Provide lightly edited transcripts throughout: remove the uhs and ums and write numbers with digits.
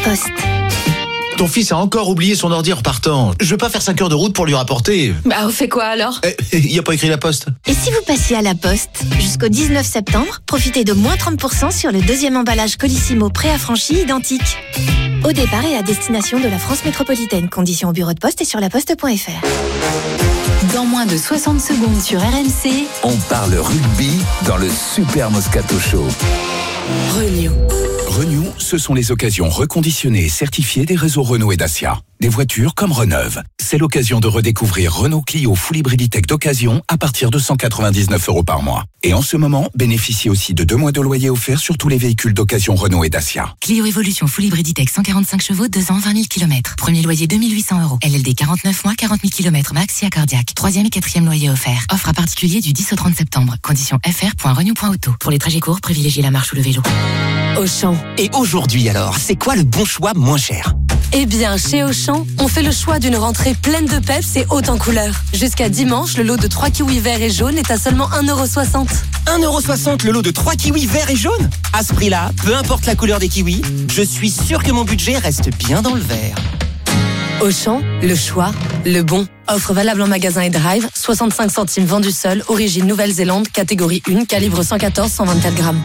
Poste. Ton fils a encore oublié son ordi en repartant. Je veux pas faire 5 heures de route pour lui rapporter. Bah, on fait quoi alors ? Il a pas écrit la poste. Et si vous passiez à la Poste ? Jusqu'au 19 septembre, profitez de moins 30% sur le deuxième emballage Colissimo préaffranchi identique. Au départ et à destination de la France métropolitaine. Conditions au bureau de poste et sur laposte.fr. Dans moins de 60 secondes sur RMC, on parle rugby dans le Super Moscato Show. Renew. Renew, ce sont les occasions reconditionnées et certifiées des réseaux Renault et Dacia. Des voitures comme reneuves. C'est l'occasion de redécouvrir Renault Clio Full Hybrid E-Tech d'occasion à partir de 199 € par mois. Et en ce moment, bénéficiez aussi de 2 mois de loyer offerts sur tous les véhicules d'occasion Renault et Dacia. Clio Evolution Full Hybrid E-Tech 145 chevaux, 2 ans, 20 000 km. Premier loyer 2 800 €. LLD 49 mois, 40 000 km max si accordiaque. 3e et 4e loyer offert. Offre à particulier du 10 au 30 septembre. Conditions fr.renew.auto. Pour les trajets courts, privilégiez la marche ou le vélo. Auchan. Et aujourd'hui alors, c'est quoi le bon choix moins cher ? Eh bien, chez Auchan, on fait le choix d'une rentrée pleine de peps et haute en couleurs. Jusqu'à dimanche, le lot de 3 kiwis verts et jaunes est à seulement 1,60 €. 1,60 € le lot de 3 kiwis verts et jaunes ? À ce prix-là, peu importe la couleur des kiwis, je suis sûr que mon budget reste bien dans le vert. Auchan, le choix, le bon. Offre valable en magasin et drive, 65 centimes vendu seul, origine Nouvelle-Zélande, catégorie 1, calibre 114-124 grammes.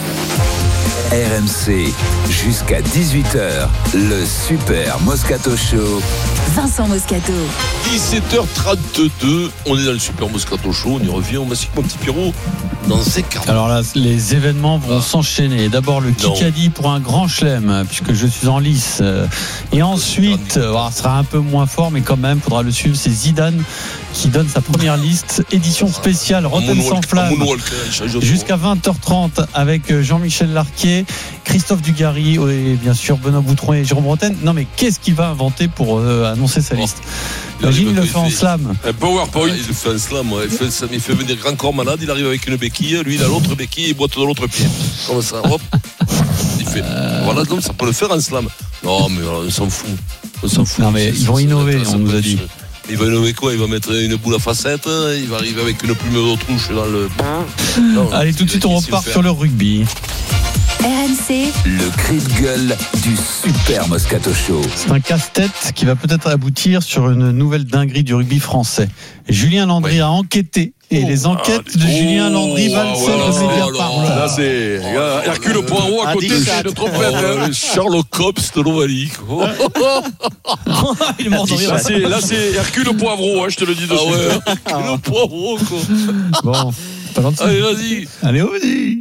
RMC, jusqu'à 18h, le Super Moscato Show. Vincent Moscato. 17h32, on est dans le Super Moscato Show, on y revient, on massique mon petit Pierrot dans 5 quarts. Alors là, les événements vont s'enchaîner. D'abord le Kikadi pour un grand chelem, puisque je suis en lice. Et ensuite, ce sera un peu moins fort, mais quand même, faudra le suivre, c'est Zidane qui donne sa première liste, édition spéciale Rotten sans flamme, jusqu'à 20h30 avec Jean-Michel Larquet, Christophe Dugarry et bien sûr Benoît Boutron et Jérôme Bretagne. Non mais qu'est-ce qu'il va inventer pour annoncer sa liste ? Imagine, il le fait en slam. PowerPoint. Il le fait en slam, il fait venir grand corps malade, il arrive avec une béquille, lui il a l'autre béquille, il boite de l'autre pied. Comme ça, hop. Il fait. Voilà, donc ça peut le faire en slam. Non mais on s'en fout. Non mais ils vont innover, on nous a dit. Il va innover quoi ? Il va mettre une boule à facettes, il va arriver avec une plume d'autruche dans le... Non, allez, tout de suite on repart sur le rugby. RMC, le cri de gueule du Super Moscato Show. C'est un casse-tête qui va peut-être aboutir sur une nouvelle dinguerie du rugby français. Julien Landry a enquêté. Et les enquêtes de Julien Landry valent celles de Mediapart. Là, c'est Hercule Poirot à côté, c'est une trompette. Sherlock Holmes de l'Ovalie. Il est mort de rire. Là, c'est Hercule Poivreau, je te le dis de suite. Hercule Poirot, quoi. Bon, pas gentil. Allez, vas-y. Allez, vas-y.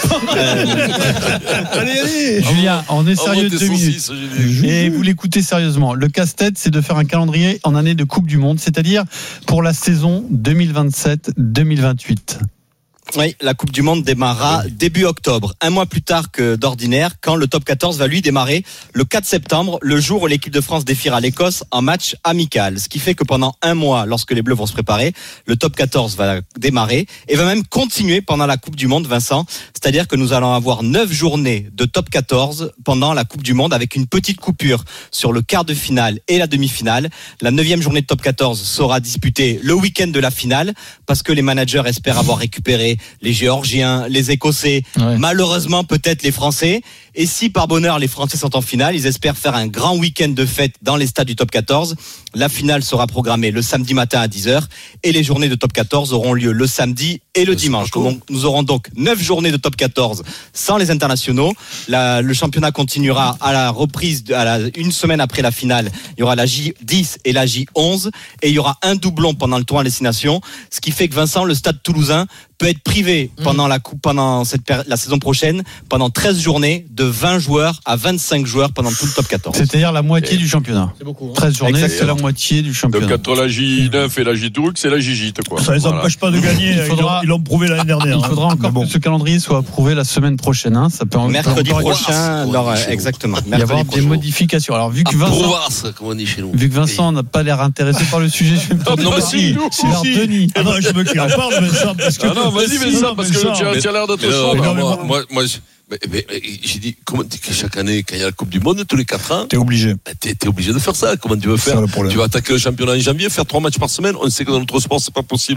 Allez. Julien, on est sérieux 2 minutes. Et vous l'écoutez sérieusement. Le casse-tête, c'est de faire un calendrier en année de Coupe du Monde, c'est-à-dire pour la saison 2027-2028. Oui, la Coupe du Monde démarrera début octobre, un mois plus tard que d'ordinaire, quand le top 14 va lui démarrer le 4 septembre, le jour où l'équipe de France défiera l'Écosse en match amical. Ce qui fait que pendant un mois, lorsque les Bleus vont se préparer, le top 14 va démarrer et va même continuer pendant la Coupe du Monde, Vincent. C'est-à-dire que nous allons avoir 9 journées de top 14 pendant la Coupe du Monde avec une petite coupure sur le quart de finale et la demi-finale. La 9e journée de top 14 sera disputée le week-end de la finale parce que les managers espèrent avoir récupéré les Géorgiens, les Écossais, malheureusement peut-être les Français. Et si par bonheur les Français sont en finale, ils espèrent faire un grand week-end de fête dans les stades du top 14. La finale sera programmée le samedi matin à 10h et les journées de top 14 auront lieu le samedi et le dimanche. Donc, nous aurons donc 9 journées de top 14 sans les internationaux. Le championnat continuera à la reprise, une semaine après la finale. Il y aura la J10 et la J11 et il y aura un doublon pendant le tournoi Destination. Ce qui fait que Vincent, le stade toulousain peut être privé pendant la saison prochaine, pendant 13 journées, de 20 joueurs à 25 joueurs pendant tout le top 14. C'est-à-dire la moitié du championnat. C'est beaucoup. 13 journées, exactement. C'est la moitié du championnat. Donc entre la J9 et la J12, c'est la J8, quoi. Ça les empêche pas de gagner. Ils l'ont prouvé l'année dernière. Il faudra encore que ce calendrier soit approuvé la semaine prochaine. Ça peut mercredi prochain, exactement. Il va y avoir des modifications. Alors vu que Vincent n'a pas l'air intéressé par le sujet, je vais me tourner. Non, mais si. Denis. Ah non, je veux qu'il en parle, Vincent. Non, vas-y, Vincent, parce que tu as l'air d'être chaud. Moi, mais j'ai dit, comment que chaque année, quand il y a la Coupe du Monde, tous les 4 ans, t'es obligé. T'es obligé de faire ça. Comment tu veux faire ? Tu vas attaquer le championnat en janvier, faire 3 matchs par semaine. On sait que dans notre sport, c'est pas possible.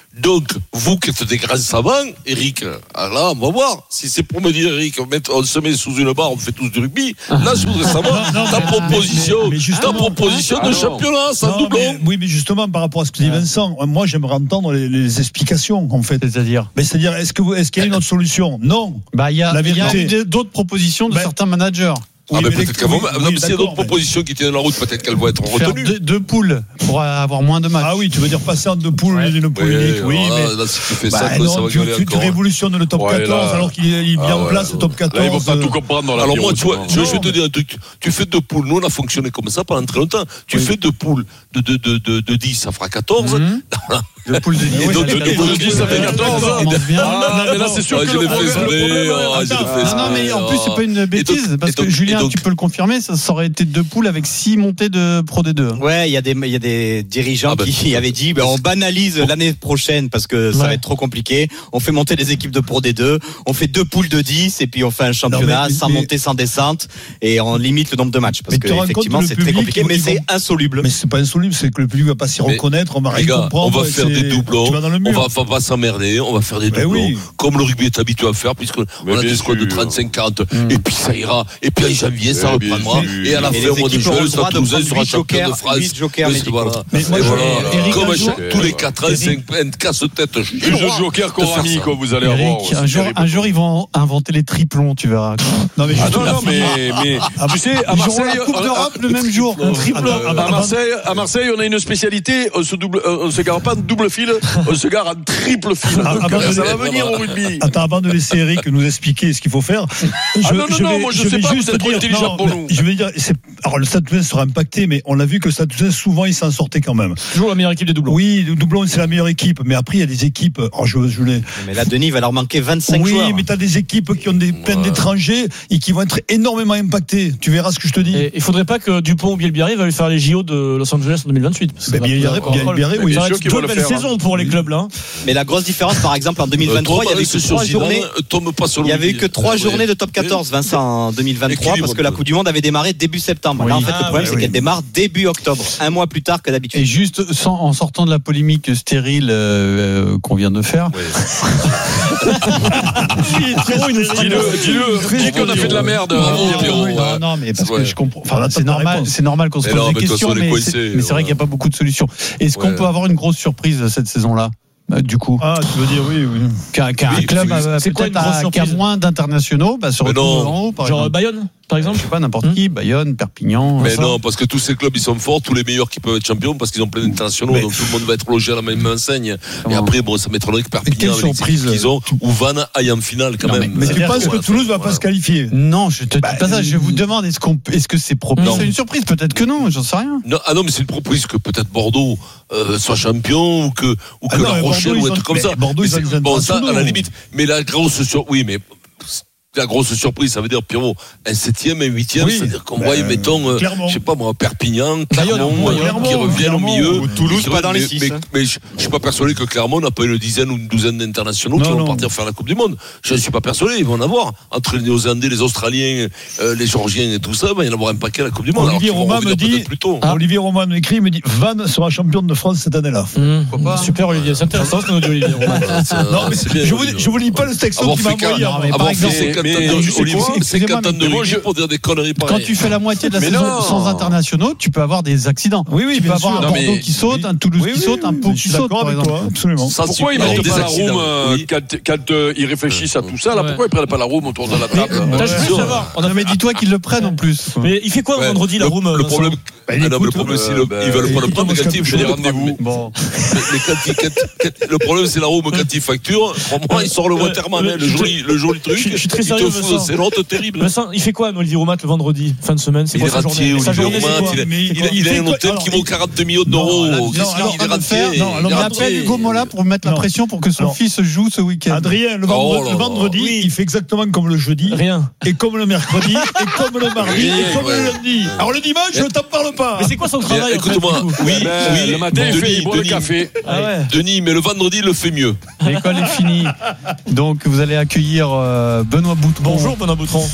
Donc, vous qui êtes des grands savants, Eric, là, on va voir. Si c'est pour me dire, Eric, on se met sous une barre, on fait tous du rugby, là, je voudrais savoir ta proposition de championnat, sans doublon. Oui, mais justement, par rapport à ce que dit Vincent, moi, j'aimerais entendre les explications, en fait. C'est-à-dire, est-ce qu'il y a une autre solution? Non. Il y a eu d'autres propositions de certains managers. Oui, peut-être qu'elles vont. S'il y a d'autres propositions qui tiennent la route, peut-être qu'elles vont être retenues. Deux poules pour avoir moins de matchs. Ah oui, tu veux dire passer en deux poules d'une poule unique. Oui, mais là, si tu fais ça, non, ça va gueuler encore. Tu révolutionnes le top 14 alors qu'il est bien en place, le top 14. Là, ils vont pas tout comprendre dans la Alors moi, tu vois, je vais te dire un truc. Tu fais deux poules. Nous, on a fonctionné comme ça pendant très longtemps. Tu fais deux poules de 10, ça fera 14. Deux poules de 10. Et donc, deux poules de 10, ça fait 14. Mais là, c'est sûr que je l'ai fait. Non, mais en plus, c'est pas une bêtise. Parce que Julien, tu peux le confirmer, ça aurait été deux poules avec 6 montées de Pro D2. Ouais, il y a des dirigeants qui avaient dit on banalise l'année prochaine parce que ça va être trop compliqué. On fait monter les équipes de Pro D2, on fait deux poules de 10 et puis on fait un championnat sans montée, sans descente et on limite le nombre de matchs parce que effectivement c'est très compliqué, mais c'est insoluble. Mais c'est pas insoluble, c'est que le public va pas s'y reconnaître, on va rien comprendre. On va faire des doublons, on va pas s'emmerder, on va faire des doublons comme le rugby est habitué à faire puisqu'on a des squads de 35-40 et puis ça ira et puis en janvier ça reprendra et à la fin au mois de juin Stade Toulousain sera champion de France. Mais voilà, comme tous les 4 ans c'est un casse-tête. Le jeu joker qu'on a mis, vous allez avoir. Un jour ils vont inventer les triplons, tu verras. Non mais tu sais, à Marseille, la Coupe d'Europe le même jour, un triplon. À Marseille, on a une spécialité, on se gare pas en double fil, on se gare en triple fil. Ça va venir au rugby. Attends, avant de laisser Eric nous expliquer ce qu'il faut faire. Moi je sais pas, vous êtes trop intelligent pour nous. Je vais dire, alors le Stade Toulousain sera impacté, mais on a vu que le Stade Toulousain souvent il s'en sortait quand même. Toujours la meilleure équipe des doublons. Oui, le doublon c'est la meilleure équipe, mais après il y a des équipes. Mais là, Denis, il va leur manquer 25 joueurs. Oui, mais tu as des équipes qui ont plein d'étrangers et qui vont être énormément impactées. Tu verras ce que je te dis. Et il faudrait pas que Dupont ou Bielbiarré va faire les JO de Los Angeles en 2028. Bielbiarré, oui, ça va être deux belles saisons pour les clubs là. Mais la grosse différence, par exemple, en 2023, il y avait que 3 journées. Il y avait eu que 3 journées de top 14, Vincent, en 2023, parce que la Coupe du Monde avait démarré début septembre. Là, en fait, le problème, c'est qu'elle démarre début octobre, un mois plus tard que d'habitude. Et juste en sortant de la polémique stérile qu'on vient de faire. Dis qu'on a fait de la merde. Non, mais parce que je comprends. Enfin, c'est normal qu'on se pose des questions, mais c'est vrai qu'il n'y a pas beaucoup de solutions. Est-ce qu'on peut avoir une grosse surprise cette saison-là? Du coup, tu veux dire oui. Qu'un club qui a moins d'internationaux, se retrouve en haut, genre Bayonne, par exemple. Je sais pas, n'importe qui, Bayonne, Perpignan. Mais non, parce que tous ces clubs ils sont forts, tous les meilleurs qui peuvent être champions parce qu'ils ont plein d'internationaux, donc tout le monde va être logé à la même enseigne. Et après, ça m'étonnerait que Perpignan avec les qu'ils ont ou Vannes aille en finale quand même. Mais tu penses que Toulouse va pas se qualifier? Non, je te dis pas ça. Je vous demande est-ce que c'est propice? C'est une surprise, peut-être que non, j'en sais rien. Non, mais c'est une proposition que peut-être Bordeaux soit champion ou que La Rochelle ou un truc comme ça. Bordeaux, bon, ça à la limite. Mais la grosse la grosse surprise, ça veut dire Pierrot, un 7e, un 8e, c'est-à-dire qu'on voit, mettons, je sais pas moi, Perpignan, Clermont, qui reviennent au milieu. Toulouse, pas dans les 6. Mais je suis pas persuadé que Clermont n'a pas une dizaine ou une douzaine d'internationaux qui vont partir faire la Coupe du Monde. Je ne suis pas persuadé, ils vont en avoir. Entre les Néo-Zélandais, les Australiens, les Géorgiens et tout ça, il va y en avoir un paquet à la Coupe du Monde. Olivier Roman me dit Vannes sera championne de France cette année-là. Super Olivier, c'est intéressant ce que nous dit Olivier Roman. Je vous lis pas le texte qui m'a envoyé. C'est 50 ans de rugby pour dire des conneries pareilles. Quand tu fais la moitié de la saison sans internationaux, tu peux avoir des accidents. Tu peux avoir un Bordeaux qui saute, un Toulouse qui saute, un Pau qui saute, par exemple. Absolument. Pourquoi ils mettent pas la room quand ils réfléchissent à tout ça là? Pourquoi ils prennent pas la room autour de la table? Je veux savoir. Mais dis-toi qu'ils le prennent en plus. Mais il fait quoi vendredi la room? Le problème, c'est ils veulent pas le prendre quand ils font des rendez-vous. Le problème, c'est la room quand ils facturent. Moi, il sort le Waterman, le joli truc. Je suis très sérieux. C'est l'autre terrible. Vincent, il fait quoi, Olivier Romat, le vendredi, fin de semaine? C'est quoi sa journée? Il a un hôtel qui vaut 40 millions d'euros. Il appelle Hugo Mola pour mettre la pression pour que son fils joue ce week-end. Adrien, le vendredi, il fait exactement comme le jeudi. Rien. Et comme le mercredi, et comme le mardi, et comme le lundi. Alors le dimanche, je ne t'en parle pas. Mais c'est quoi son travail? Écoute-moi, oui, le matin, il boit le café. Denis, mais le vendredi, il le fait mieux. L'école est finie. Donc vous allez accueillir Benoît Boutron. Bonjour Benoît Boutron.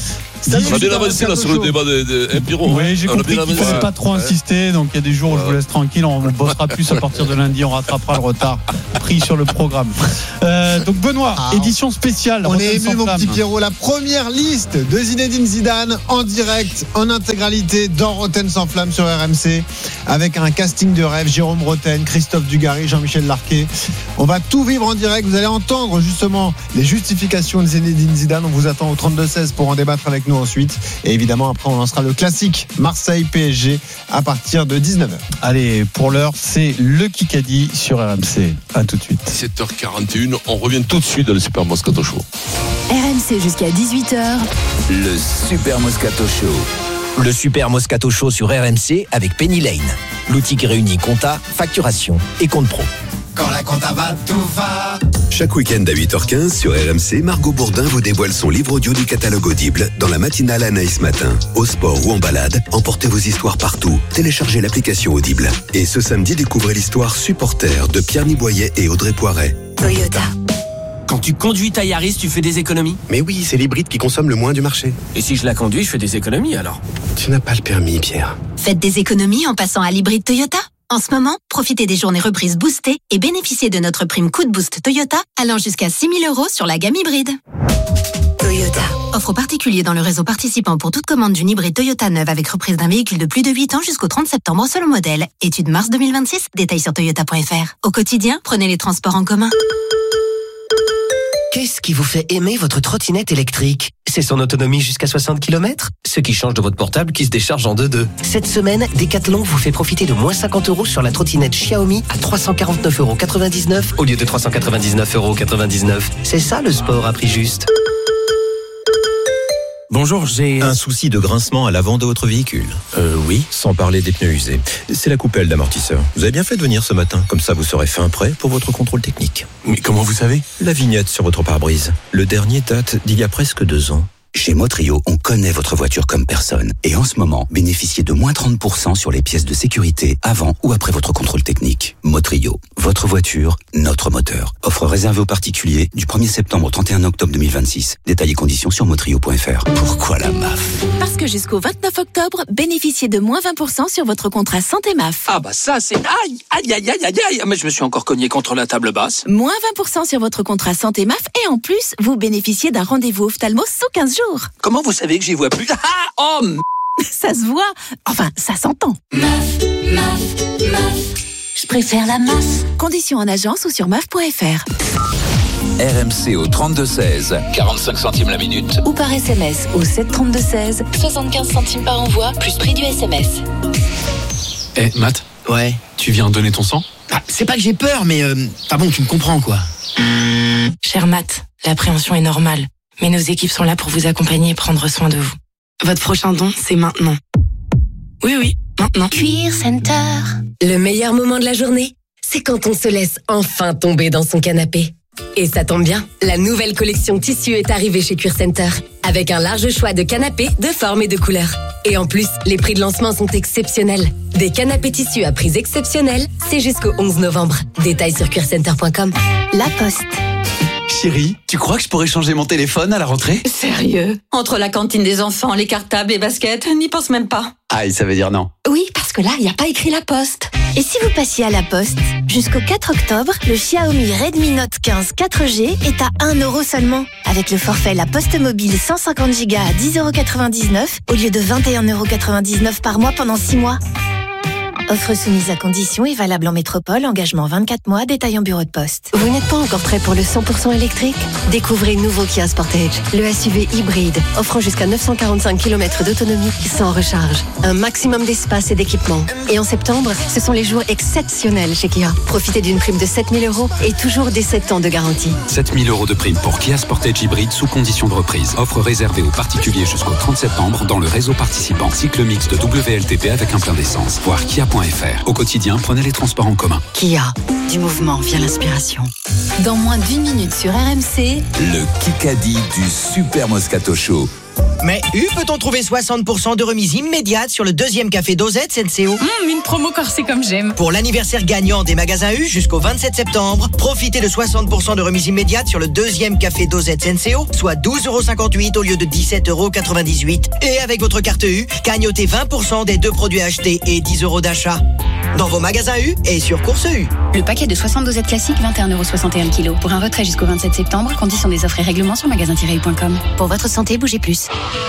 On a bien avancé là sur le débat de Pierrot. Oui, j'ai compris qu'il ne fallait pas trop insister. Donc il y a des jours où je vous laisse tranquille. On bossera plus à partir de lundi. On rattrapera le retard pris sur le programme. Donc Benoît, édition spéciale. On est ému, mon petit Pierrot. La première liste de Zinedine Zidane en direct, en intégralité dans Roten sans flamme sur RMC, avec un casting de rêve. Jérôme Roten, Christophe Dugarry, Jean-Michel Larquet. On va tout vivre en direct. Vous allez entendre justement les justifications de Zinedine Zidane. On vous attend au 32-16 pour en débattre avec nous ensuite. Et évidemment, après, on lancera le classique Marseille-PSG à partir de 19h. Allez, pour l'heure, c'est le Kikadi sur RMC. À tout de suite. 17h41, on revient tout de suite dans le Super Moscato Show. RMC jusqu'à 18h. Le Super Moscato Show. Le Super Moscato Show sur RMC avec Penny Lane. L'outil qui réunit compta, facturation et compte pro. Quand la compta va, tout va. Chaque week-end à 8h15 sur RMC, Margot Bourdin vous dévoile son livre audio du catalogue Audible dans la matinale Anaïs Matin. Au sport ou en balade, emportez vos histoires partout. Téléchargez l'application Audible. Et ce samedi, découvrez l'histoire Supporter de Pierre Niboyer et Audrey Poiret. Toyota. Quand tu conduis ta Yaris, tu fais des économies? Mais oui, c'est l'hybride qui consomme le moins du marché. Et si je la conduis, je fais des économies alors? Tu n'as pas le permis, Pierre. Faites des économies en passant à l'hybride Toyota. En ce moment, profitez des journées reprises boostées et bénéficiez de notre prime coup de boost Toyota allant jusqu'à 6 000 € sur la gamme hybride. Toyota. Offre aux particuliers dans le réseau participant pour toute commande d'une hybride Toyota neuve avec reprise d'un véhicule de plus de 8 ans jusqu'au 30 septembre selon modèle. Étude mars 2026, détails sur toyota.fr. Au quotidien, prenez les transports en commun. Qu'est-ce qui vous fait aimer votre trottinette électrique? C'est son autonomie jusqu'à 60 km? Ce qui change de votre portable qui se décharge en 2-2. Cette semaine, Decathlon vous fait profiter de moins 50 € sur la trottinette Xiaomi à 349,99 € au lieu de 399,99 €. C'est ça le sport à prix juste. Bonjour, j'ai un souci de grincement à l'avant de votre véhicule. Oui. Sans parler des pneus usés. C'est la coupelle d'amortisseur. Vous avez bien fait de venir ce matin, comme ça vous serez fin prêt pour votre contrôle technique. Mais comment vous savez? La vignette sur votre pare-brise. Le dernier date d'il y a presque 2 ans. Chez Motrio, on connaît votre voiture comme personne. Et en ce moment, bénéficiez de moins 30% sur les pièces de sécurité avant ou après votre contrôle technique. Motrio, votre voiture, notre moteur. Offre réservée aux particuliers du 1er septembre au 31 octobre 2026. Détails et conditions sur motrio.fr. Pourquoi la MAF? Parce que jusqu'au 29 octobre, bénéficiez de moins 20% sur votre contrat santé MAF. Ah bah ça c'est... Aïe. Mais je me suis encore cogné contre la table basse. Moins 20% sur votre contrat santé MAF et en plus, vous bénéficiez d'un rendez-vous ophtalmo sous 15 jours. Comment vous savez que j'y vois plus? Ça se voit. Enfin, ça s'entend. MAF. Je préfère la MAF. Conditions en agence ou sur MAF.fr. RMC au 32-16, 45 centimes la minute. Ou par SMS au 732-16, 75 centimes par envoi, plus prix du SMS. Matt? Ouais. Tu viens donner ton sang? C'est pas que j'ai peur, mais... bon, tu me comprends, quoi. Cher Matt, l'appréhension est normale. Mais nos équipes sont là pour vous accompagner et prendre soin de vous. Votre prochain don, c'est maintenant. Oui, maintenant. Cuir Center. Le meilleur moment de la journée, c'est quand on se laisse enfin tomber dans son canapé. Et ça tombe bien, la nouvelle collection tissu est arrivée chez Cuir Center. Avec un large choix de canapés, de formes et de couleurs. Et en plus, les prix de lancement sont exceptionnels. Des canapés tissus à prix exceptionnels, c'est jusqu'au 11 novembre. Détails sur cuircenter.com. La Poste. Chérie, tu crois que je pourrais changer mon téléphone à la rentrée? Sérieux? Entre la cantine des enfants, les cartables, les baskets, n'y pense même pas. Aïe, ça veut dire non. Oui, parce que là, il n'y a pas écrit La Poste. Et si vous passiez à La Poste, jusqu'au 4 octobre, le Xiaomi Redmi Note 15 4G est à 1 € seulement. Avec le forfait La Poste Mobile 150 Go à 10,99 € au lieu de 21,99 € par mois pendant 6 mois. Offre soumise à conditions et valable en métropole, engagement 24 mois, détail en bureau de poste. Vous n'êtes pas encore prêt pour le 100% électrique? Découvrez nouveau Kia Sportage, le SUV hybride, offrant jusqu'à 945 km d'autonomie sans recharge. Un maximum d'espace et d'équipement. Et en septembre, ce sont les jours exceptionnels chez Kia. Profitez d'une prime de 7 000 € et toujours des 7 ans de garantie. 7 000 € de prime pour Kia Sportage hybride sous condition de reprise. Offre réservée aux particuliers jusqu'au 30 septembre dans le réseau participant. Cycle mixte WLTP avec un plein d'essence. Voir Kia.fr. Au quotidien, prenez les transports en commun. Kia, du mouvement vient l'inspiration. Dans moins d'1 minute sur RMC, Le Kikadi du Super Moscato Show. Mais peut-on trouver 60% de remise immédiate sur le deuxième café dosette Senseo? Une promo corsée comme j'aime. Pour l'anniversaire gagnant des magasins U jusqu'au 27 septembre, profitez de 60% de remise immédiate sur le deuxième café dosette Senseo, soit 12,58€ au lieu de 17,98€. Et avec votre carte U, gagnotez 20% des 2 produits achetés et 10€ d'achat. Dans vos magasins U et sur Course U. Le paquet de 60 dosettes classiques, 21,61€ kg. Pour un retrait jusqu'au 27 septembre, conditions des offres et règlements sur magasin-u.com. Pour votre santé, bougez plus.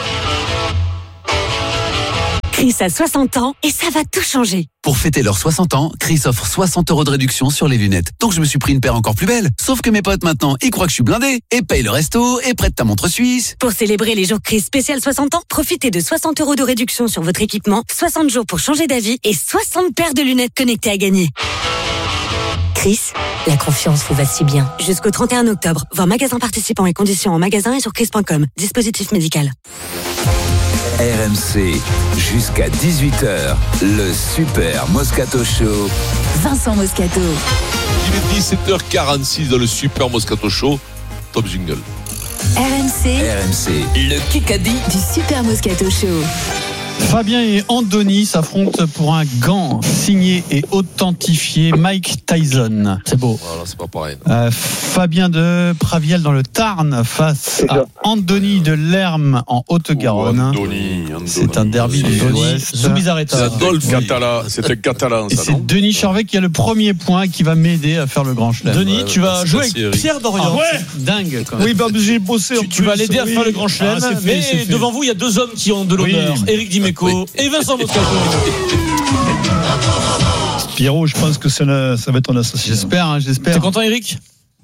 Chris a 60 ans et ça va tout changer. Pour fêter leurs 60 ans, Chris offre 60€ de réduction sur les lunettes. Donc je me suis pris une paire encore plus belle. Sauf que mes potes maintenant, ils croient que je suis blindé et payent le resto et prêtent ta montre suisse. Pour célébrer les jours Chris spécial 60 ans, profitez de 60€ de réduction sur votre équipement, 60 jours pour changer d'avis et 60 paires de lunettes connectées à gagner. Chris, la confiance vous va si bien. Jusqu'au 31 octobre, voir magasin participants et conditions en magasin et sur chris.com. Dispositif médical. RMC, jusqu'à 18h, le Super Moscato Show. Vincent Moscato. Il est 17h46 dans le Super Moscato Show. Top jingle. RMC, le Kikadi du Super Moscato Show. Fabien et Andoni s'affrontent pour un gant signé et authentifié Mike Tyson. C'est beau. Voilà, c'est pas pareil. Fabien de Praviel dans le Tarn face à Andoni de Lerme en Haute-Garonne. Andoni. C'est un derby de l'Ouest. Zoubizarreta. C'est un catalan, et ça, c'est non? Denis Charvet qui a le premier point qui va m'aider à faire le grand chelem. Denis, tu vas jouer avec Pierre Dorian. Ouais. Dingue quand même. Oui, bah, j'ai bossé. Tu vas l'aider à faire le grand chelem. Mais devant vous, il y a 2 hommes qui ont de l'honneur. Éric Dimeco et Vincent Moscato. Pierrot, je pense que ça va être un associé. J'espère. T'es content, Éric?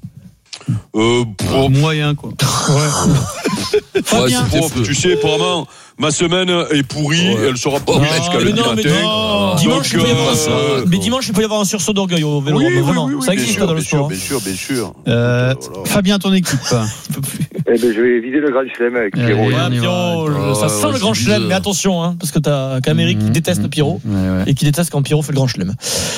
Moyen, quoi. Ouais. Fabien. Tu sais, apparemment, ma semaine est pourrie, et elle sera pas jusqu'à le matin. Dimanche, il peut y avoir un sursaut d'orgueil au vélo. Vraiment, ça existe dans le sport. Bien sûr. Fabien, ton équipe. Je vais viser le grand chelem avec Pierrot. Pierrot, ça sent le grand chelem, mais attention, parce que t'as quand même Eric qui déteste Pierrot et qui déteste quand Pierrot fait le grand chelem.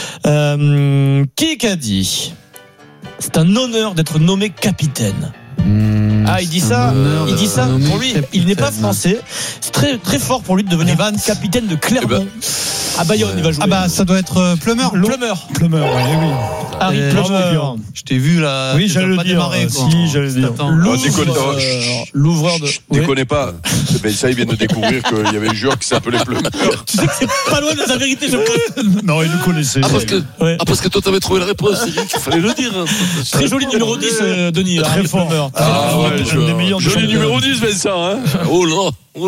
Qui a dit? C'est un honneur d'être nommé capitaine. Il dit ça pour lui, il n'est pas français. C'est très, très fort pour lui de devenir capitaine de Clermont. À Bayonne, il va jouer. Ça doit être Plumeur. Plumeur, oui. Harry Plumeur. Je t'ai vu là. Oui, j'allais le dire. Si, j'allais le dire. L'ouvreur de. Déconnez pas. Ça, il vient de découvrir qu'il y avait un joueur qui s'appelait Plumeur. Tu sais que c'est pas loin de la vérité, je pense. Non, il le connaissait. Parce que toi, t'avais trouvé la réponse, Eric. Il fallait le dire. Très joli numéro 10, Denis. Très fort. Joli numéro 10, Vincent. Hein. Oh là.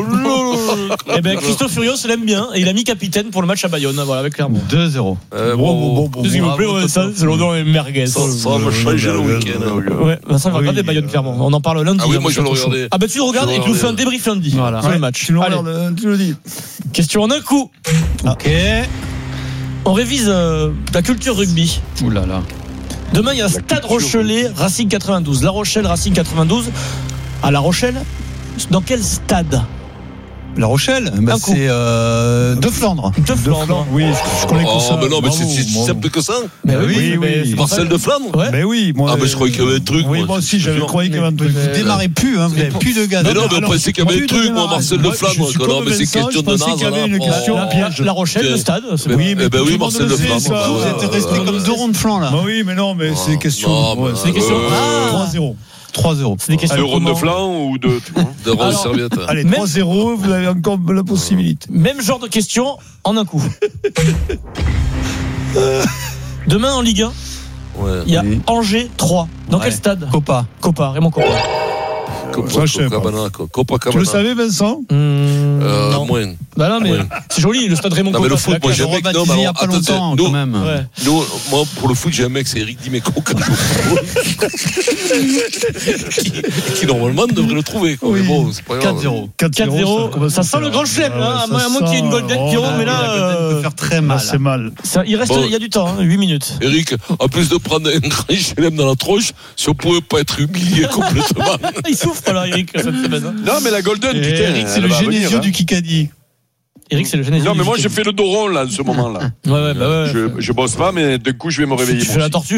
Eh ben, Christophe Furios l'aime bien et il a mis capitaine pour le match à Bayonne, voilà, avec Clermont. 2-0. S'il vous plaît, ça, c'est l'odeur des merguez. Ça va changer le week-end. Ouais, ça va regarder Bayonne Clermont. On en parle lundi. Ah oui, moi je vais le regarder. Ah ben tu le regardes et tu nous fais un débrief lundi sur le match. Tu le dis. Question en un coup. Ok. On révise la culture rugby. Ouh là là. Demain, il y a Stade Rochelais, Racing 92. La Rochelle, Racing 92. À La Rochelle, dans quel stade? La Rochelle, c'est de Flandre. De Flandre. Oui, je connais que ça. Mais non, mais c'est si simple que ça. Mais oui. Marcel de Flandre. Mais oui, moi. Je croyais qu'il y avait un truc. Oui, moi aussi, j'avais croyé qu'il y avait un truc. Vous démarrez plus, vous n'avez plus de gaz. Mais non, mais on pensait qu'il y avait un truc, moi, Marcel de Flandre. Non, mais c'est question de naze. qu'il y avait une question piège. La Rochelle, le stade. Oui, mais oui, Marcel de Flandre. Vous êtes restés comme 2 ronds de flanc, là. Oui, mais non, mais c'est question. C'est des questions. 3-0. 3-0. C'est des questions. De ronde de flanc ou de rose serviette. Allez, 3-0, vous avez encore la possibilité. Même genre de questions en un coup. Demain en Ligue 1, il y a Angers 3. Dans quel stade? Copa, Raymond Copa. Tu le savais, Vincent? Non. Moins. Bah non, mais c'est joli, le stade Raymond Copa. Mais le foot, moi j'ai un mec, il y a pas longtemps quand même. Moi, pour le foot, j'ai un mec, c'est Eric Dimeco qui normalement devrait le trouver. Mais bon, c'est pas grave. 4-0. Ça sent le grand chelem, à moins qu'il y ait une golden qui rentre, mais là. Ça peut faire très mal. C'est mal. Il y a du temps, 8 minutes. Eric, en plus de prendre un grand chelem dans la tronche, si on pouvait pas être humilié complètement. Il souffre là, Eric, cette semaine. Non, mais la golden, putain. Eric, c'est le Genesio du Kikadi. Eric, c'est le Genesio. Non, mais moi, j'ai fait le dos rond, là, en ce moment-là. Ouais. Je bosse pas, mais d'un coup, je vais me réveiller. Tu fais la tortue.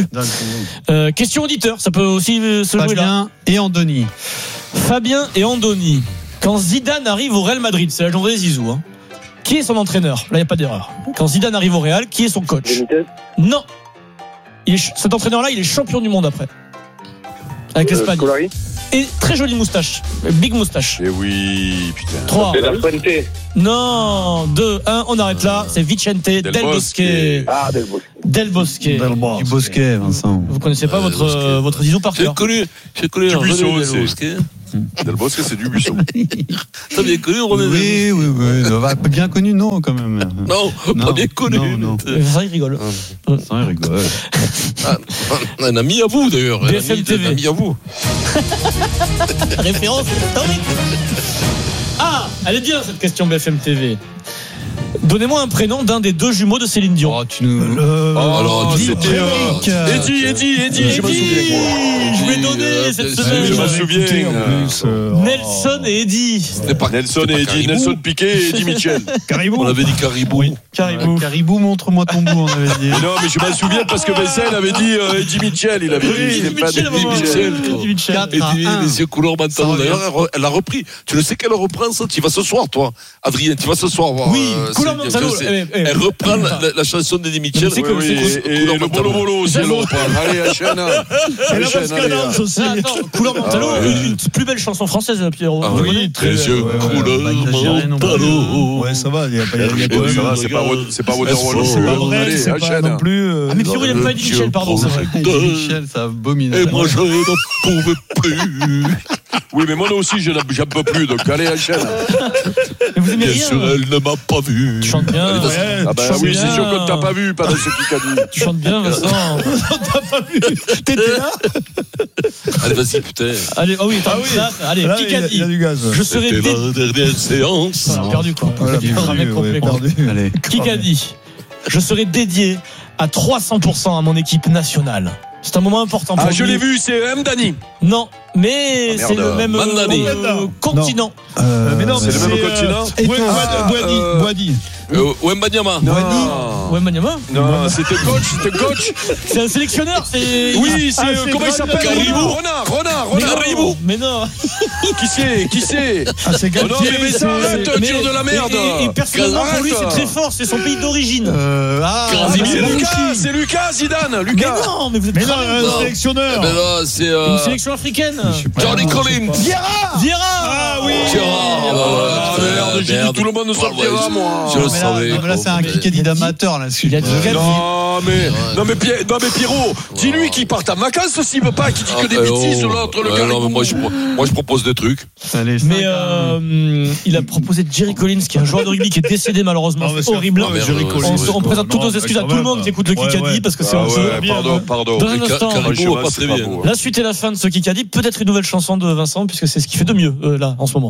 Question auditeur, ça peut aussi se jouer là. Fabien et Andoni. Fabien et Andoni. Quand Zidane arrive au Real Madrid, c'est la journée des Zizou. Hein. Qui est son entraîneur ? Là, il n'y a pas d'erreur. Quand Zidane arrive au Real, qui est son coach ? Non. Cet entraîneur-là, il est champion du monde après. Avec l'Espagne. Scolari. Et très jolie moustache. Big moustache. Et oui, putain. 3. De la Fuente. Non, 2, 1, on arrête là. C'est Vicente Del Bosque. Ah, Del Bosque. Del Bosque. Du Bosquet, Vincent. Vous connaissez pas votre Zizou par cœur ? J'ai connu Du Buisson, Del c'est. Bosque. Del Bosque, c'est du Buisson. T'as bien connu René Oui. Bien connu, non, quand même. Non, pas bien connu. Non. Ça, il rigole. Ça, il rigole. Un ami à vous, d'ailleurs. BFM TV. Un ami à vous. Référence historique. Ah, elle est bien cette question BFM TV. Donnez-moi un prénom d'un des 2 jumeaux de Céline Dion. Oh, tu nous. Alors, c'était Eddie, je me souviens. Je l'ai donné cette semaine. Je me souviens. Nelson et Eddie. C'était pas Nelson et Eddie, Nelson Piquet et Eddie Mitchell. Caribou. On avait dit Caribou. Oui. Caribou, montre-moi ton bout, on avait dit. Mais non, mais je me souviens parce que Bessel avait dit Eddie Mitchell. Il avait dit Eddie Mitchell. Eddie Mitchell. les yeux couleur Mantano. D'ailleurs, elle a repris. Tu le sais qu'elle reprend ça. Tu vas ce soir, toi, Adrien. Tu vas ce soir voir. Oui, couleur Mantano. Elle reprend la chanson d'Eddie Mitchell. Et le bolo aussi, elle reprend. Allez, Hachana. Et la Pascalance aussi. Attends, couleur Mantalo, une plus belle chanson française, Pierrot. Oui, très yeux couleur Mantalo. Ouais, ça va. Il y a pas c'est pas Wonderwall. c'est pas vrai, c'est pas non plus. Ah, mais Pierrot, il n'aime pas Eddie Mitchell, pardon, c'est vrai. Eddie Mitchell, ça abomine. Et moi, je n'en pouvais plus. Oui, mais moi aussi, j'en peux plus. Donc, allez, Hachana. Mais vous aimez Bien rien. sûr, elle ne m'a pas vu. Tu chantes bien. Ah bah oui, c'est sûr que t'as pas vu pendant ce Kikadi. Tu chantes bien, Vincent. T'as pas vu. T'étais là. Allez, vas-y, putain. Allez, oh oui, allez, Kikadi. Il y a du gaz. Je serai C'était la dernière séance. On a perdu quoi. Perdu. Allez. Kikadi. Je serai dédié à 300% à mon équipe nationale. C'est un moment important pour Ah, lui. je l'ai vu, c'est Mdani. Non, mais Ah, c'est merde. le même continent. Mais non, C'est le même continent. Boadi. Wembanyama. Wembanyama. Non, c'était coach. C'est un sélectionneur, c'est. Oui, c'est comment il s'appelle Caribou. Renard. Caribou. Mais non. Qui c'est Ah, c'est Oh non, mais ça, arrête, tire de la merde. Et personnellement, pour lui, c'est Arrête. très fort, c'est son pays d'origine. C'est Lucas Zidane. Mais non, mais vous êtes Mais non, très un sélectionneur. Mais là, c'est une sélection africaine. Johnny Collins. Vieira. Ah oui. Ah merde, j'ai dit tout le monde ne sortira, moi. Je le savais. Non, mais là, c'est un Kikadi d'amateur, là. Il a dit Non mais Pierrot, dis-lui qu'il parte en vacances s'il veut pas, qu'il dit que des bêtises l'autre, le gars. Non, mais moi je propose des trucs. Allez, Mais il a proposé Jerry Collins, qui est un joueur de rugby qui est décédé malheureusement. C'est horrible. On présente toutes nos excuses à tout le monde qui écoute le Kikadi parce que c'est un jeu. Pardon. Dans un instant, Caribou va pas très bien. la suite et la fin de ce Kikadi, peut-être une nouvelle chanson de Vincent puisque c'est ce qu'il fait de mieux là en ce moment.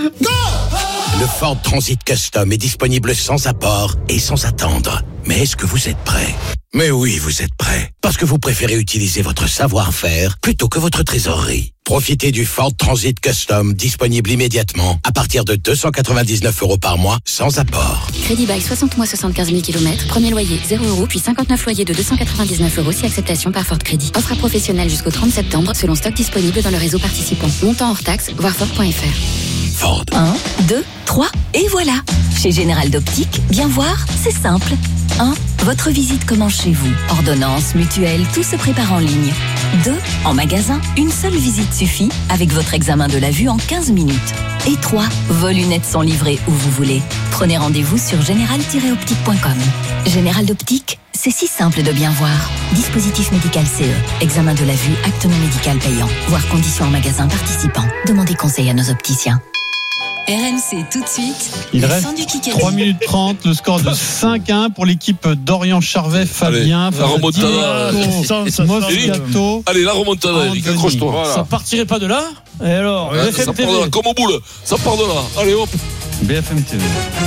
Le Ford Transit Custom est disponible sans apport et sans attendre. Mais est-ce que vous êtes prêts ? Mais oui, vous êtes prêts. Parce que vous préférez utiliser votre savoir-faire plutôt que votre trésorerie. Profitez du Ford Transit Custom disponible immédiatement à partir de 299 € par mois sans apport. Crédit bail 60 mois 75 000 km, premier loyer 0 € puis 59 loyers de 299 € si acceptation par Ford Crédit. Offre à professionnels jusqu'au 30 septembre selon stock disponible dans le réseau participant. Montant hors taxe, voir Ford.fr. Ford. 1, 2, 3, et voilà. Chez Général d'Optique, bien voir, c'est simple. 1. Votre visite commence chez vous. Ordonnance, mutuelle, tout se prépare en ligne. 2. En magasin, une seule visite suffit avec votre examen de la vue en 15 minutes. Et 3. Vos lunettes sont livrées où vous voulez. Prenez rendez-vous sur général-optique.com. Général d'Optique, c'est si simple de bien voir. Dispositif médical CE. Examen de la vue, acte non médical payant. Voir conditions en magasin participant. Demandez conseil à nos opticiens. RMC tout de suite. Il le reste son du Kikadi. 3 minutes 30, le score de 5-1 pour l'équipe d'Orient Charvet, Fabien. La remontada. Moscato. Allez, la remontada, Eric, accroche-toi. Ça Voilà. partirait pas de là. Et alors, Ça BFM part TV. de là, comme au boule. Ça part de là. Allez, hop. BFM TV.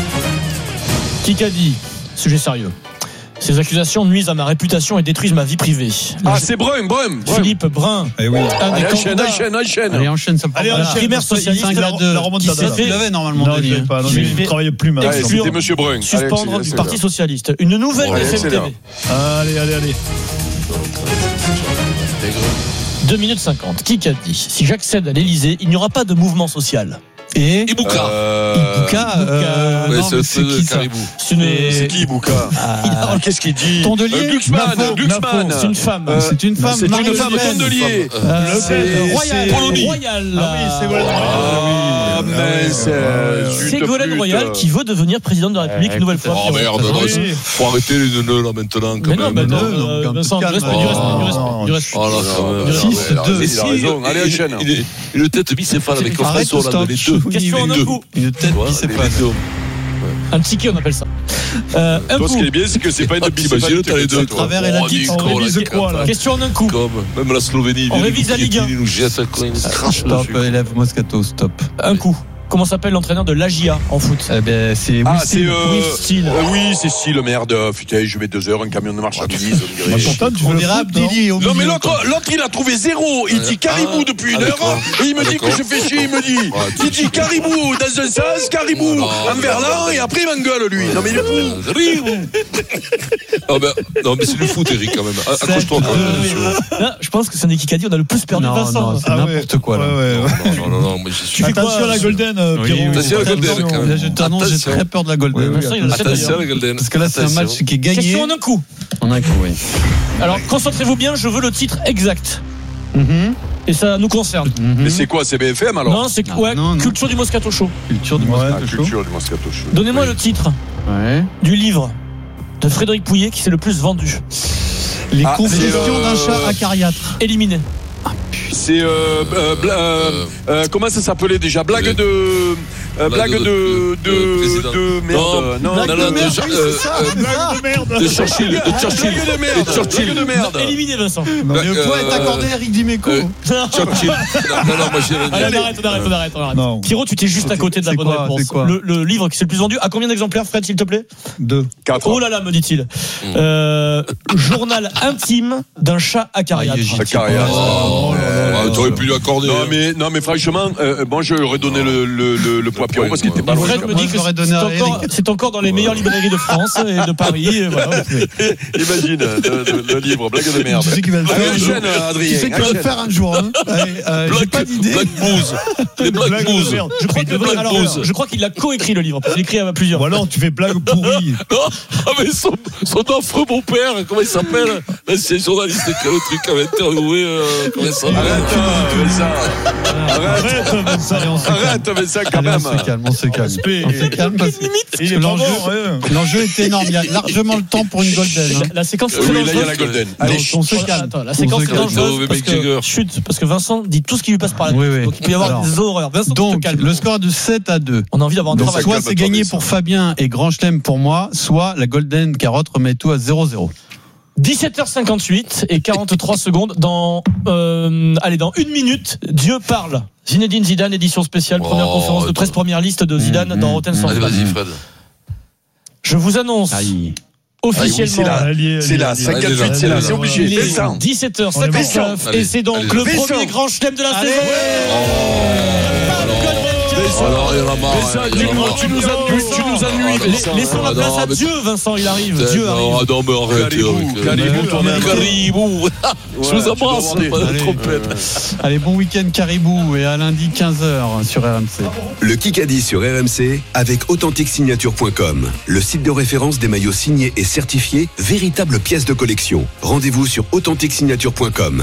Kikadi, sujet sérieux. Ces accusations nuisent à ma réputation et détruisent ma vie privée. Ah, c'est Brun. Philippe Brun. Eh oui. Un des Allez, candidats enchaîne. Allez, enchaîne, ça Allez, part. enchaîne. primaire socialiste, La remontada. qui s'est Tu l'avais normalement, Non, je Denis. l'ai pas. Non, Je mais vais il ne travaille plus mal. Allez, c'était Monsieur Brun. suspendre Allez, du Parti Socialiste. Une nouvelle Ouais, BFM excellent. TV. Allez. 2 minutes 50. Qui a dit ? Si j'accède à l'Elysée, il n'y aura pas de mouvement social. Et Ibuka. C'est qui ça? C'est qui Ibuka? Qu'est-ce qu'il dit? Tondelier. Glucksmann. C'est une femme. C'est une femme. C'est une femme. Tondelier. Royal. Ah oui, c'est Ségolène Royal. Ségolène Royal qui veut devenir présidente de la République une nouvelle fois. Oh merde, faut arrêter les nœuds là maintenant. Mais non, Vincent, du respect. 6-2. Allez, enchaîne. Une tête bicéphale avec le François Hollande, les deux. Question en un coup. Une tête bicéphale. Un ticket, on appelle ça. Toi, ce qui est bien, c'est que c'est pas une bicéphale. T'as les deux. Travers et la dite. On révise quoi là? Question en un coup. Même la Slovénie. On révise la Ligue 1. Il nous jette un coin, il se crache. Stop, élève Moscato, stop. Un coup. Comment s'appelle l'entraîneur de l'AGIA en foot? Eh ben, c'est Will. Oui, c'est Steele, merde. Putain, je mets 2 heures, un camion de marchandise. Pourtant, tu veux dire Abdili. Non, mais l'autre, il a trouvé 0. Il dit Caribou depuis 1 heure. Et il me dit que je fais chier. Il dit Caribou dans un sens, Caribou en verlan. Et après, il m'engueule, lui. Non, mais il est fou. Non, mais c'est du foot, Eric, quand même. Accroche-toi quand même. Là, je pense que c'est un Kikadi. On a le plus perdu Vincent. C'est n'importe quoi là. Non, mais je suis. Attention à la Golden. Attention à la Golden. Là, je t'annonce, j'ai très peur de la Golden. Attention à la Golden. Parce que là, c'est un match qui est gagné. Question en un coup. En un coup, oui. Alors, concentrez-vous bien, je veux le titre exact. Et ça nous concerne. Mais c'est quoi? C'est BFM alors? Non, c'est Culture du Moscato Show. Culture du Moscato Show. Donnez-moi le titre du livre de Frédéric Pouillet qui s'est le plus vendu. Les confessions d'un chat acariâtre. Éliminé. C'est comment ça s'appelait déjà? Blague de merde. De Churchill. Blague de merde. Éliminé, Vincent. Le point est accordé à Eric Dimeco. Churchill. Non, moi j'ai rien dit. On arrête. Pierrot, tu t'es juste à côté de la bonne réponse. Le livre qui s'est le plus vendu. À combien d'exemplaires, Fred, s'il te plaît? 2. 4. Oh là là, me dit-il. Journal intime d'un chat acariâtre. T'aurais pu lui accorder. Non mais franchement, bon, je lui aurais donné le poids Pierrot parce qu'il était pas loin. Fred me dit que c'est encore dans les meilleures librairies de France et de Paris. Imagine le livre, blague de merde. Tu sais qu'il va le faire. Adrien. Tu sais qu'il va le faire un jour. J'ai pas d'idée. Black Blues. Les Black Blues. Je crois qu'il a coécrit le livre. Il écrit à plusieurs. Ou alors tu fais blague pourrie. Ah mais son affreux beau-père, comment il s'appelle? C'est journaliste qui a le truc à interviewer. Comment ça Arrête avec ça quand même. On se calme parce que l'enjeu est énorme. Il y a largement le temps pour une Golden. La séquence très dangereuse. Il y a la Golden. Allez, on se calme. La séquence très dangereuse parce que Vincent dit tout ce qui lui passe par la tête. Donc il peut y avoir des horreurs. Donc le score est de 7-2. On a envie d'avoir un travail. Soit c'est gagné pour Fabien et Grand Chelem pour moi, soit la Golden Carotte remet tout à 0-0. 17h58 et 43 secondes dans une minute, Dieu parle. Zinedine Zidane, édition spéciale, première conférence de presse, première liste de Zidane dans Rotten sans Flamme. Vas-y Fred. Je vous annonce officiellement. C'est là, 58, c'est là, c'est obligé. Il est 17h59 et c'est donc le premier grand chelem de la saison. Alors, il y en a marre. Tu nous ennuies. Laissons la place à Dieu, Vincent, il arrive. Dieu arrive. Non, mais arrêtez. Caribou. Je vous embrasse. Allez, bon week-end Caribou et à lundi 15h sur RMC. Le Kikadi sur RMC avec AuthenticSignature.com, le site de référence des maillots signés et certifiés, véritable pièce de collection. Rendez-vous sur AuthenticSignature.com.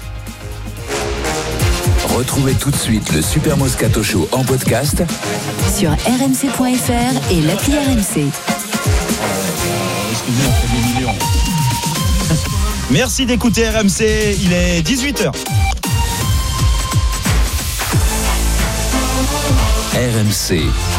Retrouvez tout de suite le Super Moscato Show en podcast sur rmc.fr et l'appli RMC. Merci d'écouter RMC, il est 18h. RMC.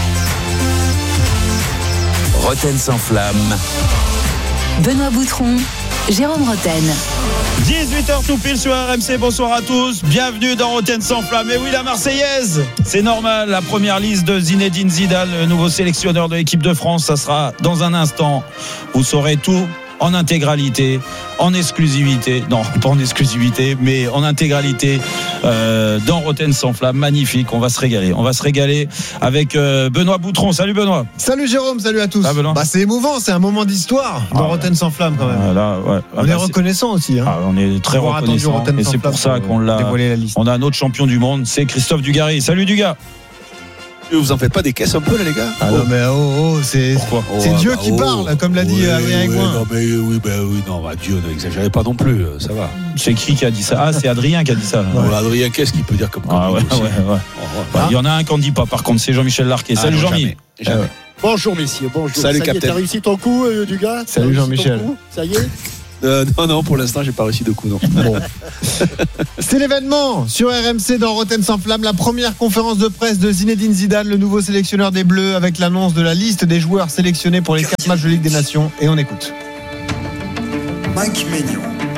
Rotten sans flamme. Benoît Boutron, Jérôme Rotten. 18h tout pile sur RMC, bonsoir à tous, bienvenue dans Rotten sans flamme. Et oui, la Marseillaise, c'est normal, la première liste de Zinedine Zidane, le nouveau sélectionneur de l'équipe de France, ça sera dans un instant. Vous saurez tout en intégralité, en exclusivité, non pas en exclusivité, mais en intégralité dans Rotten sans flamme. Magnifique, on va se régaler avec Benoît Boutron. Salut Benoît. Salut Jérôme, salut à tous. Ah, Benoît. C'est émouvant, c'est un moment d'histoire dans Rotten sans flamme quand même. On est reconnaissant aussi. On est très reconnaissant et c'est pour ça qu'on l'a. On a un autre champion du monde, c'est Christophe Dugarry. Salut Dugas. Vous en faites pas des caisses un peu, là, les gars? Ah non, mais c'est Dieu qui parle, comme l'a dit Adrien Aigouin. Non, mais oui, Dieu, n'exagérez pas non plus, ça va. C'est qui a dit ça? Ah, c'est Adrien qui a dit ça. Ouais. Adrien, qu'est-ce qu'il peut dire comme ouais. Il y en a un qu'on ne dit pas, par contre, c'est Jean-Michel Larquet. Salut Jean-Mi. Jamais. Bonjour messieurs, bonjour. Salut Capitaine. T'as réussi ton coup, du gars? Salut Jean-Michel. Ça y est? Non, pour l'instant, j'ai pas réussi de coup, non. Bon. C'est l'événement sur RMC dans Rotten sans flamme, la première conférence de presse de Zinedine Zidane, le nouveau sélectionneur des Bleus, avec l'annonce de la liste des joueurs sélectionnés pour les 4 matchs de Ligue des Nations. Et on écoute. Mike Maignan,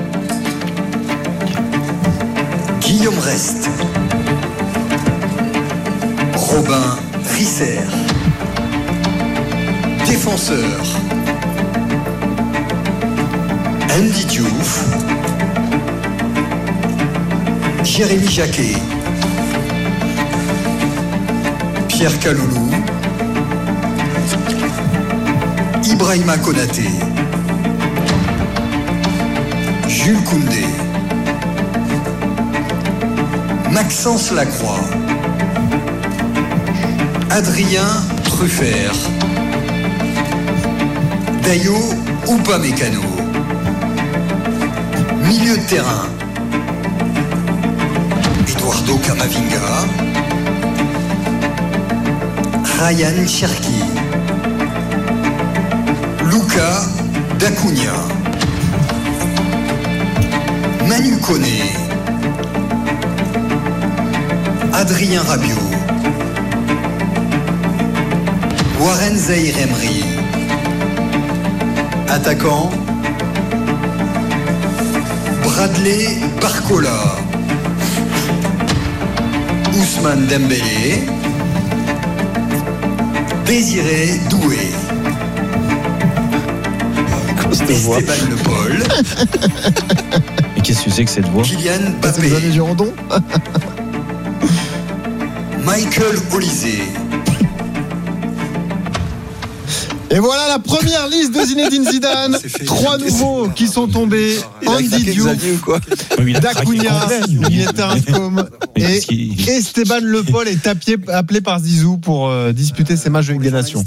Guillaume Rest, Robin Risser, défenseur Andy Diouf, Jérémy Jacquet, Pierre Kaloulou, Ibrahima Konaté, Jules Koundé, Maxence Lacroix, Adrien Truffert, Dayo Upamecano. Milieu de terrain, Eduardo Camavinga, Ryan Cherki, Luca D'Acunha, Manu Koné, Adrien Rabiot, Warren Zaïre-Emery. Attaquant, Bradley Barcola, Ousmane Dembélé, Désiré Doué, Esteban Le Paul. Et qu'est-ce que c'est que cette voix? Kylian Mbappé, Michael Olysée. Et voilà la première liste de Zinedine Zidane. 3 nouveaux qui sont tombés. Andy Diouf, D'Acunha, Mileta Nscombe et Esteban Le Paul est appelé par Zizou pour disputer ces matchs de Ligue des Nations.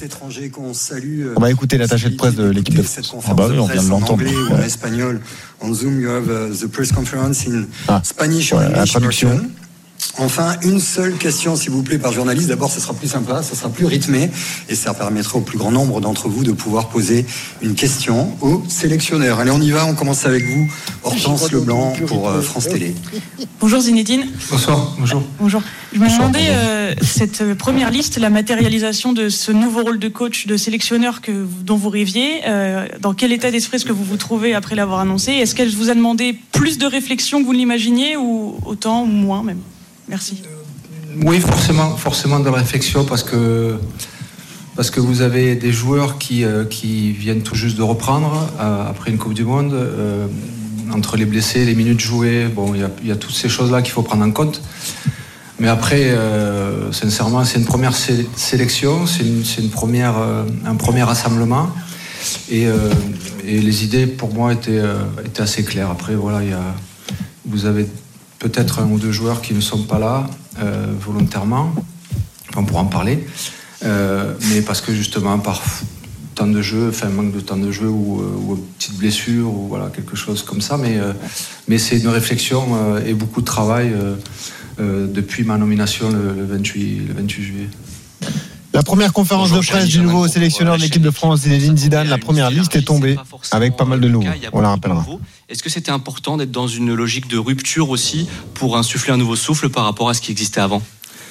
On va écouter l'attaché de presse de l'équipe de France. Ah bah oui, on vient de l'entendre. En espagnol, on Zoom, you have the press conference in Spanish or la English traduction. version. Enfin, une seule question, s'il vous plaît, par journaliste. D'abord, ce sera plus sympa, ce sera plus rythmé, et ça permettra au plus grand nombre d'entre vous de pouvoir poser une question au sélectionneur. Allez, on y va, on commence avec vous, Hortense Leblanc pour France Télé. Bonjour Zinedine. Bonsoir, bonjour. Bonjour. Je me demandais, cette première liste, la matérialisation de ce nouveau rôle de coach, de sélectionneur dont vous rêviez, dans quel état d'esprit est-ce que vous vous trouvez après l'avoir annoncé? Est-ce qu'elle vous a demandé plus de réflexion que vous l'imaginiez, ou autant, ou moins même? Merci. Oui, forcément de réflexion, parce que vous avez des joueurs qui viennent tout juste de reprendre après une Coupe du Monde, entre les blessés, les minutes jouées, bon, il y a toutes ces choses-là qu'il faut prendre en compte. Mais après, sincèrement, c'est une première sélection, c'est un premier rassemblement, et les idées pour moi étaient assez claires. Après, voilà, vous avez peut-être 1 ou 2 joueurs qui ne sont pas là volontairement, on pourra en parler, mais parce que justement par temps de jeu, manque de temps de jeu ou une petite blessure ou voilà, quelque chose comme ça, mais c'est une réflexion et beaucoup de travail depuis ma nomination le 28 juillet. La première conférence de presse du nouveau sélectionneur de l'équipe de France, Zinedine Zidane, la première liste est tombée avec pas mal de nouveaux, on la rappellera. Est-ce que c'était important d'être dans une logique de rupture aussi pour insuffler un nouveau souffle par rapport à ce qui existait avant?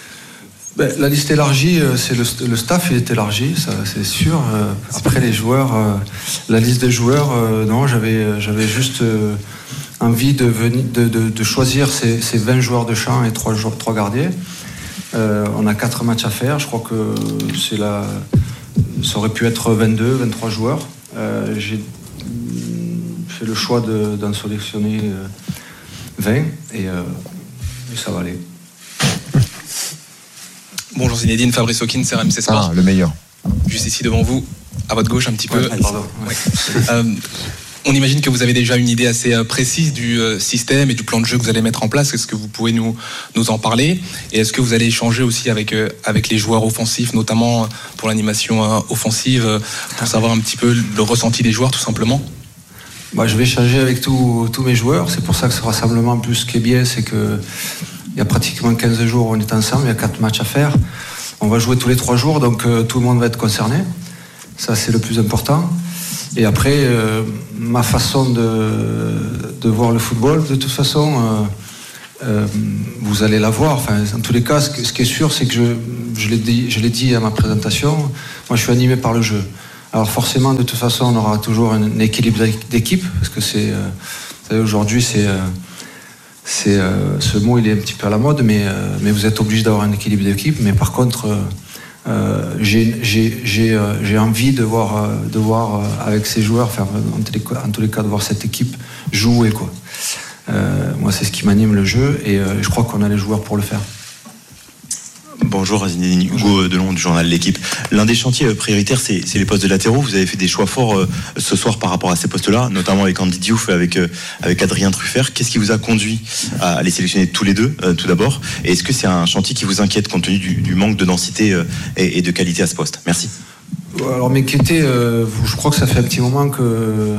La liste élargie, c'est le staff est élargi, ça c'est sûr. Après les joueurs, la liste des joueurs, non, j'avais juste envie de choisir ces 20 joueurs de champ et 3 gardiens. On a 4 matchs à faire, je crois que ça aurait pu être 22, 23 joueurs. J'ai fait le choix d'en sélectionner 20 et ça va aller. Bonjour Zinedine, Fabrice Hawkins, RMC Sport. Ah, le meilleur. Juste ici devant vous, à votre gauche un petit peu. Pardon. Ouais. On imagine que vous avez déjà une idée assez précise du système et du plan de jeu que vous allez mettre en place. Est-ce que vous pouvez nous en parler? Et est-ce que vous allez échanger aussi avec les joueurs offensifs, notamment pour l'animation offensive, pour savoir un petit peu le ressenti des joueurs, tout simplement? Je vais échanger avec tous mes joueurs. C'est pour ça que ce rassemblement, en plus, ce qui est bien, c'est qu'il y a pratiquement 15 jours où on est ensemble, il y a 4 matchs à faire. On va jouer tous les 3 jours, donc tout le monde va être concerné. Ça, c'est le plus important. Et après, ma façon de voir le football, de toute façon, vous allez la voir. Enfin, en tous les cas, ce qui est sûr, c'est que je l'ai dit à ma présentation, moi je suis animé par le jeu. Alors forcément, de toute façon, on aura toujours un équilibre d'équipe, parce que vous savez, aujourd'hui, ce mot, il est un petit peu à la mode, mais vous êtes obligé d'avoir un équilibre d'équipe. Mais par contre, j'ai envie de voir avec ces joueurs, enfin, en tous les cas, de voir cette équipe jouer, quoi. Moi, c'est ce qui m'anime, le jeu, et je crois qu'on a les joueurs pour le faire. Bonjour, Zinedine, Hugo Delon du journal L'Équipe. L'un des chantiers prioritaires, c'est les postes de latéraux. Vous avez fait des choix forts ce soir par rapport à ces postes-là, notamment avec Andy Diouf et avec Adrien Truffert. Qu'est-ce qui vous a conduit à les sélectionner tous les deux, tout d'abord? Et est-ce que c'est un chantier qui vous inquiète compte tenu du manque de densité et de qualité à ce poste? Merci. Alors, m'inquiéter, je crois que ça fait un petit moment que...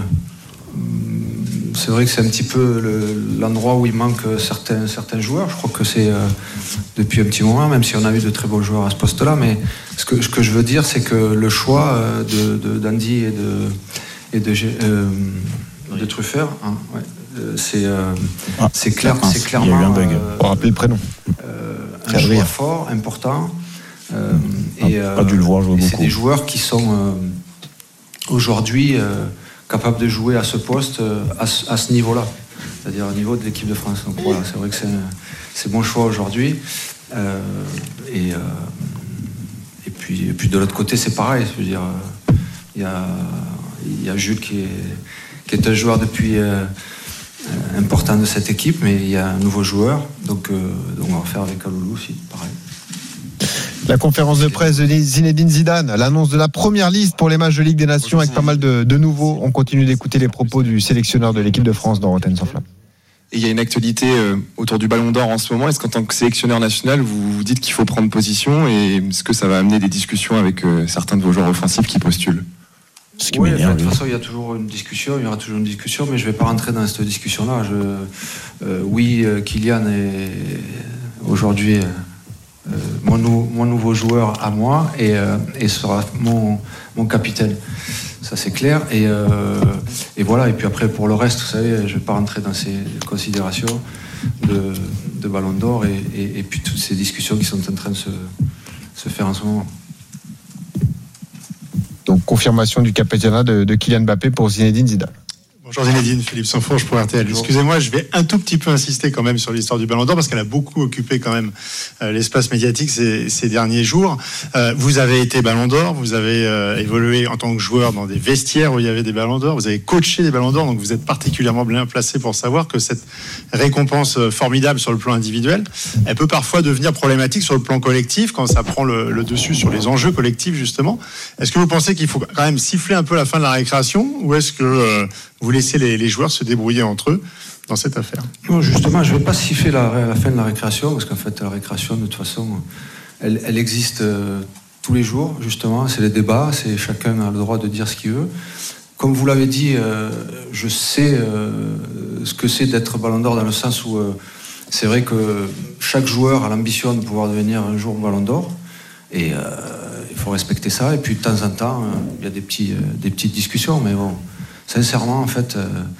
C'est vrai que c'est un petit peu l'endroit où il manque certains joueurs. Je crois que c'est depuis un petit moment, même si on a eu de très bons joueurs à ce poste-là. Mais ce que je veux dire, c'est que le choix d'Andy et de Truffert, hein, c'est clairement. Il y a eu un bug. Pour rappeler le prénom. Un choix fort, important. Pas dû le voir jouer beaucoup. C'est des joueurs qui sont aujourd'hui capable de jouer à ce poste, à ce niveau-là, c'est-à-dire au niveau de l'équipe de France. Donc voilà, c'est vrai que c'est bon choix aujourd'hui. Et puis de l'autre côté, c'est pareil. Je veux dire, il y a Jules qui est un joueur depuis important de cette équipe, mais il y a un nouveau joueur, donc on va faire avec Kaloulou aussi, pareil. La conférence de presse de Zinedine Zidane, l'annonce de la première liste pour les matchs de Ligue des Nations avec pas mal de nouveaux. On continue d'écouter les propos du sélectionneur de l'équipe de France dans Rotten sans flamme. Et il y a une actualité autour du Ballon d'Or en ce moment. Est-ce qu'en tant que sélectionneur national, vous vous dites qu'il faut prendre position, et est-ce que ça va amener des discussions avec certains de vos joueurs offensifs qui postulent? Oui, de toute façon, il y a toujours une discussion, il y aura toujours une discussion, mais je ne vais pas rentrer dans cette discussion-là. Kylian est aujourd'hui mon nouveau joueur à moi et sera mon capitaine. Ça, c'est clair. Et voilà. Et puis après, pour le reste, vous savez, je ne vais pas rentrer dans ces considérations de Ballon d'Or et puis toutes ces discussions qui sont en train de se faire en ce moment. Donc, confirmation du capitana de Kylian Mbappé pour Zinedine Zidane. Bonjour Zinedine, Philippe Sanfourche pour RTL. Bonjour. Excusez-moi, je vais un tout petit peu insister quand même sur l'histoire du Ballon d'Or parce qu'elle a beaucoup occupé quand même l'espace médiatique ces derniers jours. Vous avez été Ballon d'Or, vous avez évolué en tant que joueur dans des vestiaires où il y avait des Ballons d'Or, vous avez coaché des Ballons d'Or, donc vous êtes particulièrement bien placé pour savoir que cette récompense formidable sur le plan individuel, elle peut parfois devenir problématique sur le plan collectif quand ça prend le dessus sur les enjeux collectifs justement. Est-ce que vous pensez qu'il faut quand même siffler un peu la fin de la récréation, ou est-ce que vous laissez les joueurs se débrouiller entre eux dans cette affaire? Non, justement, je ne vais pas siffler la fin de la récréation, parce qu'en fait, la récréation, de toute façon, elle existe tous les jours, justement. C'est les débats, chacun a le droit de dire ce qu'il veut. Comme vous l'avez dit, je sais ce que c'est d'être Ballon d'Or, dans le sens où c'est vrai que chaque joueur a l'ambition de pouvoir devenir un jour Ballon d'Or, et il faut respecter ça. Et puis, de temps en temps, il y a des petites discussions, mais bon, sincèrement, en fait,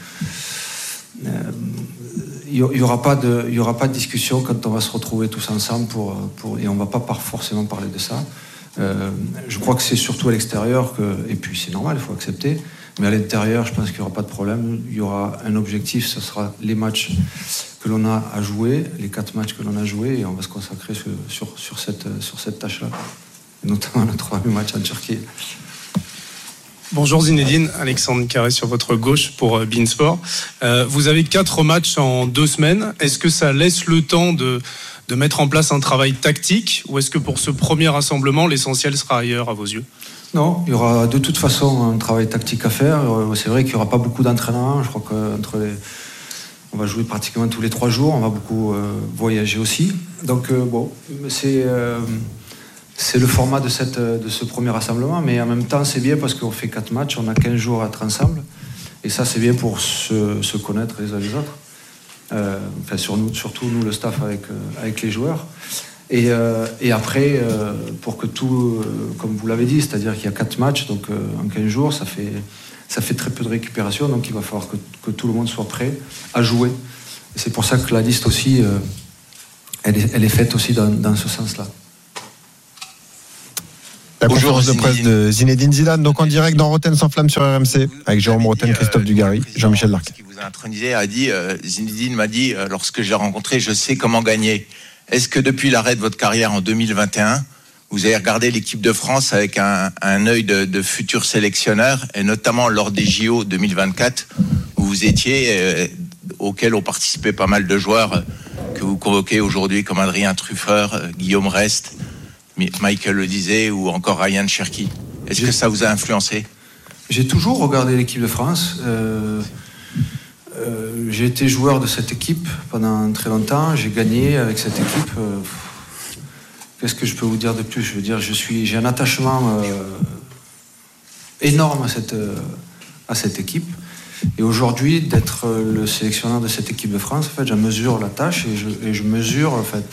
il y aura pas de discussion quand on va se retrouver tous ensemble et on va pas forcément parler de ça. Je crois que c'est surtout à l'extérieur et puis c'est normal, il faut accepter. Mais à l'intérieur, je pense qu'il n'y aura pas de problème. Il y aura un objectif, ce sera les matchs que l'on a à jouer, les 4 matchs que l'on a joués, et on va se consacrer sur cette tâche-là, notamment le 3e match en Turquie. Bonjour Zinedine, Alexandre Carré sur votre gauche pour Beansport. Vous avez 4 matchs en 2 semaines. Est-ce que ça laisse le temps de mettre en place un travail tactique, ou est-ce que pour ce premier rassemblement, l'essentiel sera ailleurs à vos yeux? Non, il y aura de toute façon un travail tactique à faire. C'est vrai qu'il n'y aura pas beaucoup d'entraînement. Je crois on va jouer pratiquement tous les 3 jours. On va beaucoup voyager aussi. Donc c'est le format de ce premier rassemblement. Mais en même temps, c'est bien parce qu'on fait 4 matchs. On a 15 jours à être ensemble. Et ça, c'est bien pour se connaître les uns les autres. Surtout nous, le staff, avec les joueurs. Et après, pour que tout, comme vous l'avez dit, c'est-à-dire qu'il y a 4 matchs, donc en 15 jours, ça fait très peu de récupération, donc il va falloir que tout le monde soit prêt à jouer. Et c'est pour ça que la liste aussi, elle est faite aussi dans ce sens-là. La conférence de presse de Zinedine Zidane, donc en direct dans Rotten sans flamme sur RMC, avec Jérôme Rotten, Christophe Dugarry, Jean-Michel Larquet. Qui vous a intronisé a dit, Zinedine m'a dit, lorsque je l'ai rencontré, je sais comment gagner. Est-ce que depuis l'arrêt de votre carrière en 2021, vous avez regardé l'équipe de France avec un œil de futur sélectionneur, et notamment lors des JO 2024, où vous étiez, auxquels ont participé pas mal de joueurs que vous convoquez aujourd'hui, comme Adrien Truffert, Guillaume Rest, Michael le disait, ou encore Ryan Cherki. Est-ce que ça vous a influencé ? J'ai toujours regardé l'équipe de France. J'ai été joueur de cette équipe pendant très longtemps. J'ai gagné avec cette équipe. Qu'est-ce que je peux vous dire de plus ? Je veux dire, j'ai un attachement énorme à cette équipe. Et aujourd'hui, d'être le sélectionneur de cette équipe de France, en fait, j'en mesure la tâche et je mesure en fait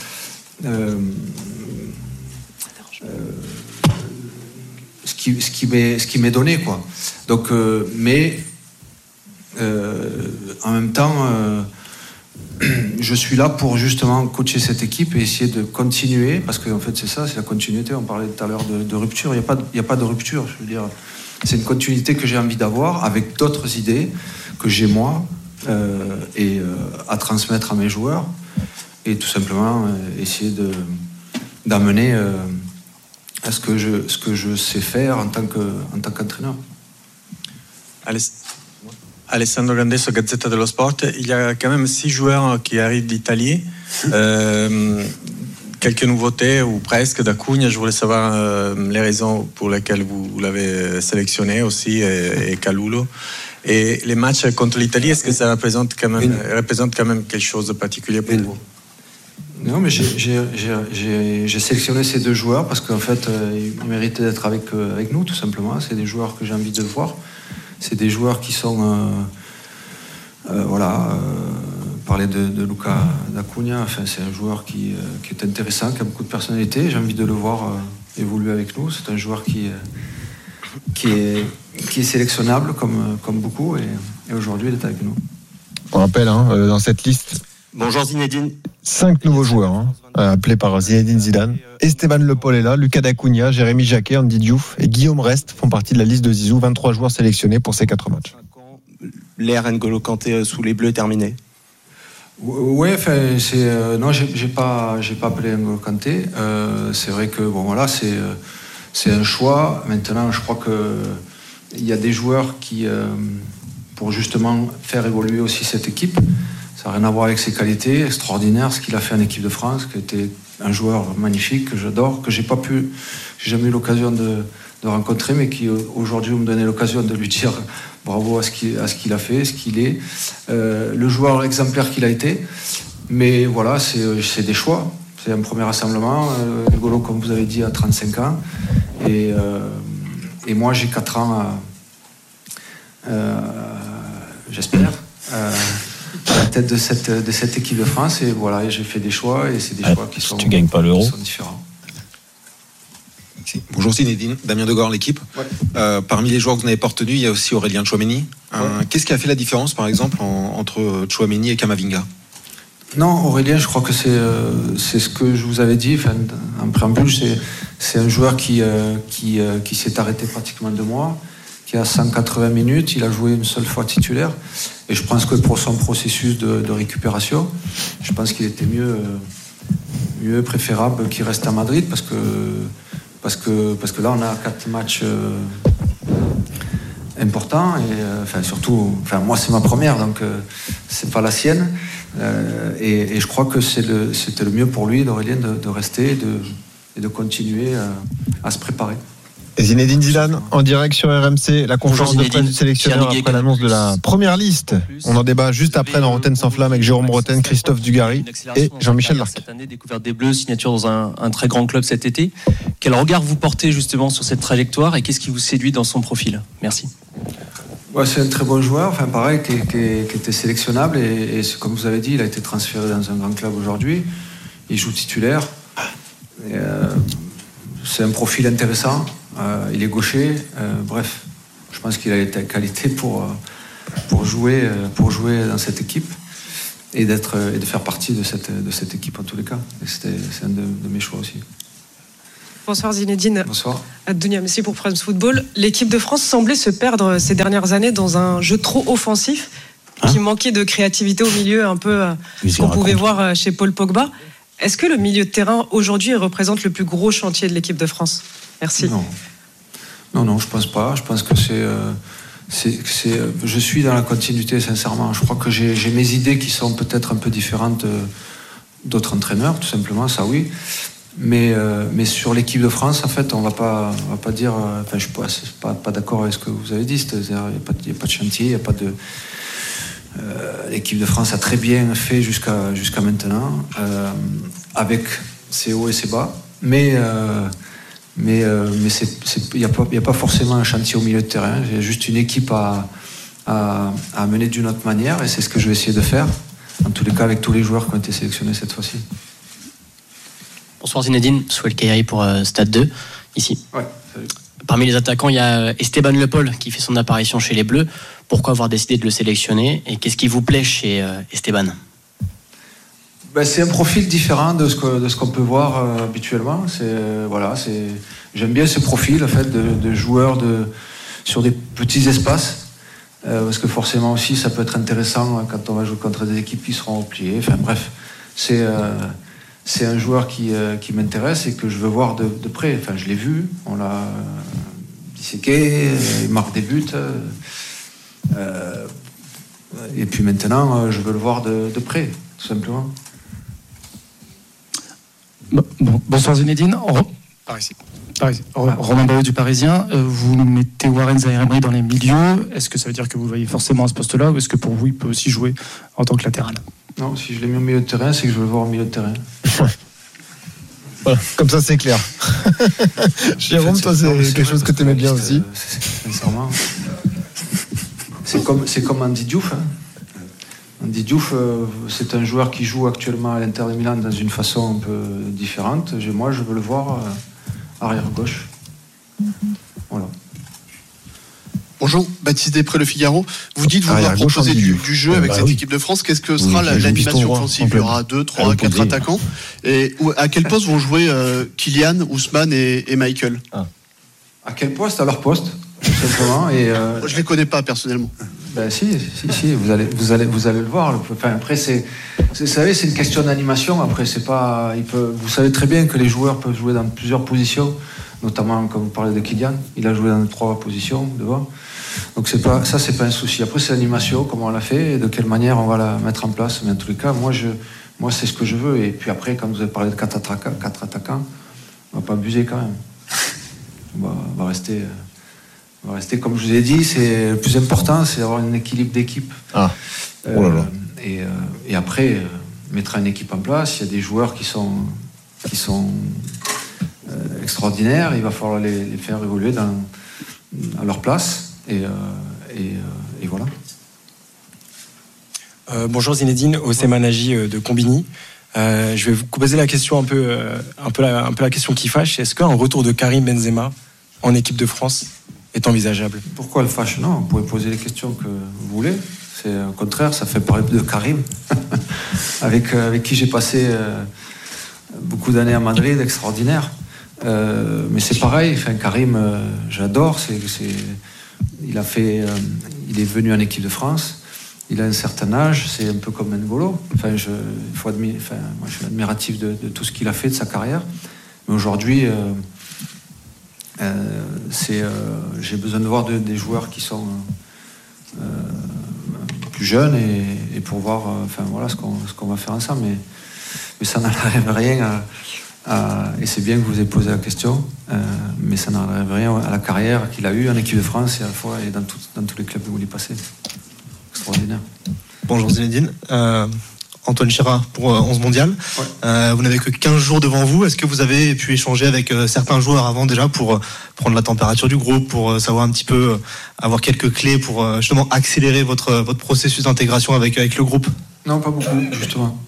ce qui m'est donné, quoi. Donc, mais en même temps, je suis là pour justement coacher cette équipe et essayer de continuer, parce qu'en fait c'est ça, c'est la continuité. On parlait tout à l'heure de rupture. Il n'y a pas de rupture. Je veux dire, c'est une continuité que j'ai envie d'avoir avec d'autres idées que j'ai moi et à transmettre à mes joueurs, et tout simplement essayer d'amener à ce que je sais faire en tant qu'entraîneur. Alessandro Gandesso, Gazzetta dello Sport. Il y a quand même 6 joueurs qui arrivent d'Italie. Quelques nouveautés, ou presque, d'Acuna. Je voulais savoir les raisons pour lesquelles vous l'avez sélectionné aussi, et Calulo. Et les matchs contre l'Italie, est-ce que ça représente quand même quelque chose de particulier pour vous ? Non, mais j'ai sélectionné ces 2 joueurs parce qu'en fait, ils méritaient d'être avec nous, tout simplement. C'est des joueurs que j'ai envie de voir. C'est des joueurs qui sont... parler de Luca D'Acuna, enfin, c'est un joueur qui est intéressant, qui a beaucoup de personnalité. J'ai envie de le voir évoluer avec nous. C'est un joueur qui est sélectionnable comme beaucoup, et aujourd'hui, il est avec nous. On rappelle, dans cette liste... Bonjour Zinedine. 5 nouveaux joueurs appelés par Zinedine Zidane. Esteban Le Paul est là, Lucas D'Acuna, Jérémy Jacquet, Andy Diouf et Guillaume Rest font partie de la liste de Zizou. 23 joueurs sélectionnés pour ces 4 matchs. L'ère N'Golo Kanté sous les Bleus est terminée. Oui, enfin, non, j'ai pas appelé N'Golo Kanté. C'est vrai que c'est un choix. Maintenant, je crois que il y a des joueurs qui, pour justement faire évoluer aussi cette équipe. Ça n'a rien à voir avec ses qualités extraordinaires, ce qu'il a fait en équipe de France, qui était un joueur magnifique, que j'adore, que j'ai jamais eu l'occasion de rencontrer, mais qui aujourd'hui me donnait l'occasion de lui dire bravo à ce qu'il a fait, ce qu'il est, le joueur exemplaire qu'il a été. Mais voilà, c'est des choix. C'est un premier rassemblement. N'Golo, comme vous avez dit, a 35 ans. Et moi, j'ai 4 ans j'espère, à la tête de cette équipe de France, et voilà, j'ai fait des choix, et c'est des choix qui sont, tu gagnes pas l'Euro, qui sont différents. Bonjour Zinedine, Damien Degore, l'équipe. Ouais. Parmi les joueurs que vous n'avez pas retenus, il y a aussi Aurélien Tchouaméni. Qu'est-ce qui a fait la différence, par exemple, entre Tchouaméni et Camavinga ? Non, Aurélien, je crois que c'est ce que je vous avais dit, en préambule, c'est un joueur qui s'est arrêté pratiquement 2 mois, qui a 180 minutes, il a joué une seule fois titulaire, et je pense que pour son processus de récupération, je pense qu'il était mieux préférable qu'il reste à Madrid, parce que là on a 4 matchs importants, et surtout, moi c'est ma première, donc c'est pas la sienne, et je crois que c'était le mieux pour lui, d'Aurélien, de rester et de continuer à se préparer. Zinedine Zidane en direct sur RMC, la conférence de presse du sélectionneur après l'annonce de la première liste. On en débat juste après dans Roten sans flamme avec Jérôme Roten, Christophe Dugarry et Jean-Michel Larquet. Cette année, découverte des Bleus, signature dans un très grand club cet été. Quel regard vous portez justement sur cette trajectoire et qu'est-ce qui vous séduit dans son profil? Merci. Ouais, c'est un très bon joueur, enfin pareil, qui était sélectionnable et comme vous avez dit, il a été transféré dans un grand club aujourd'hui. Il joue titulaire. C'est un profil intéressant. Il est gaucher. Bref, je pense qu'il a les qualités pour jouer dans cette équipe et de faire partie de cette équipe en tous les cas. Et c'est un de mes choix aussi. Bonsoir Zinedine. Bonsoir. Adounia Messi pour France Football. L'équipe de France semblait se perdre ces dernières années dans un jeu trop offensif qui manquait de créativité au milieu, un peu ce qu'on pouvait voir chez Paul Pogba. Est-ce que le milieu de terrain aujourd'hui représente le plus gros chantier de l'équipe de France? Merci. Non, je pense pas. Je pense que je suis dans la continuité, sincèrement. Je crois que j'ai mes idées qui sont peut-être un peu différentes d'autres entraîneurs, tout simplement, ça oui. Mais sur l'équipe de France, en fait, on va pas dire. Enfin, je suis pas d'accord avec ce que vous avez dit. C'est-à-dire, il n'y a pas de chantier, il n'y a pas de. L'équipe de France a très bien fait jusqu'à maintenant, avec ses hauts et ses bas. Mais il n'y a pas forcément un chantier au milieu de terrain. Il y a juste une équipe à mener d'une autre manière, et c'est ce que je vais essayer de faire. En tous les cas, avec tous les joueurs qui ont été sélectionnés cette fois-ci. Bonsoir Zinedine, Souel Kairi pour Stade 2, ici. Ouais, salut. Parmi les attaquants, il y a Esteban Le Paul qui fait son apparition chez les Bleus. Pourquoi avoir décidé de le sélectionner et qu'est-ce qui vous plaît chez Esteban? C'est un profil différent de ce qu'on peut voir habituellement. J'aime bien ce profil en fait, de joueurs sur des petits espaces. Parce que forcément aussi, ça peut être intéressant quand on va jouer contre des équipes qui seront repliées. Enfin bref, c'est un joueur qui m'intéresse et que je veux voir de près. Enfin, je l'ai vu, on l'a disséqué, il marque des buts. Et puis maintenant, je veux le voir de près, tout simplement. Bonsoir Zinedine. Par ici. Romain Barreau du Parisien. Vous mettez Warren Zaïre-Emery dans les milieux. Est-ce que ça veut dire que vous le voyez forcément à ce poste-là ou est-ce que pour vous, il peut aussi jouer en tant que latéral? Non, si je l'ai mis au milieu de terrain, c'est que je veux le voir au milieu de terrain. Voilà, comme ça c'est clair. Jérôme, toi c'est quelque chose que tu aimais bien aussi. Sincèrement. C'est comme Andy Diouf. Andy Diouf, c'est un joueur qui joue actuellement à l'Inter de Milan dans une façon un peu différente. Moi, je veux le voir arrière-gauche. Voilà. Bonjour, Baptiste Després, Le Figaro. Vous dites vouloir proposer du jeu avec cette équipe de France. Qu'est-ce que sera l'animation offensive? Il y aura 2, 3, 4 attaquants. Et à quel poste vont jouer Kylian, Ousmane et Michael? À quel poste? À leur poste, tout simplement. Je ne les connais pas personnellement. Si, vous allez le voir. Enfin, après, vous savez, c'est une question d'animation. Après, c'est pas. Vous savez très bien que les joueurs peuvent jouer dans plusieurs positions, notamment comme vous parlez de Kylian, il a joué dans 3 positions devant. Donc c'est pas un souci. Après, c'est l'animation, comment on l'a fait, et de quelle manière on va la mettre en place. Mais en tous les cas, moi c'est ce que je veux. Et puis après, quand vous avez parlé de 4 attaquants, on va pas abuser quand même. On va rester. Comme je vous ai dit, c'est le plus important, c'est d'avoir un équilibre d'équipe. Et après, mettre une équipe en place. Il y a des joueurs qui sont extraordinaires. Il va falloir les faire évoluer à leur place. Et voilà. Bonjour Zinedine, Oussema Nagy de Combini. Je vais vous poser la question un peu la question qui fâche. Est-ce qu'un retour de Karim Benzema en équipe de France est envisageable? Pourquoi le fâche? Non, vous pouvez poser les questions que vous voulez. C'est au contraire, ça fait parler de Karim, avec qui j'ai passé beaucoup d'années à Madrid, extraordinaire. Mais c'est pareil. Enfin, Karim, j'adore. Il est venu en équipe de France. Il a un certain âge. C'est un peu comme N'Golo. Enfin, moi, je suis admiratif de tout ce qu'il a fait de sa carrière. Mais aujourd'hui. J'ai besoin de voir des joueurs qui sont plus jeunes et pour voir ce qu'on va faire ensemble. Mais ça n'enlève rien Et c'est bien que vous ayez posé la question, mais ça n'enlève rien à la carrière qu'il a eue en équipe de France et à la fois et dans tous les clubs où il est passé. Extraordinaire. Bonjour Zinedine. Antoine Chira pour 11 mondial. Ouais. Vous n'avez que 15 jours devant vous. Est-ce que vous avez pu échanger avec certains joueurs avant déjà pour prendre la température du groupe, pour savoir un petit peu, avoir quelques clés pour justement accélérer votre processus d'intégration avec le groupe? Non, pas beaucoup, justement.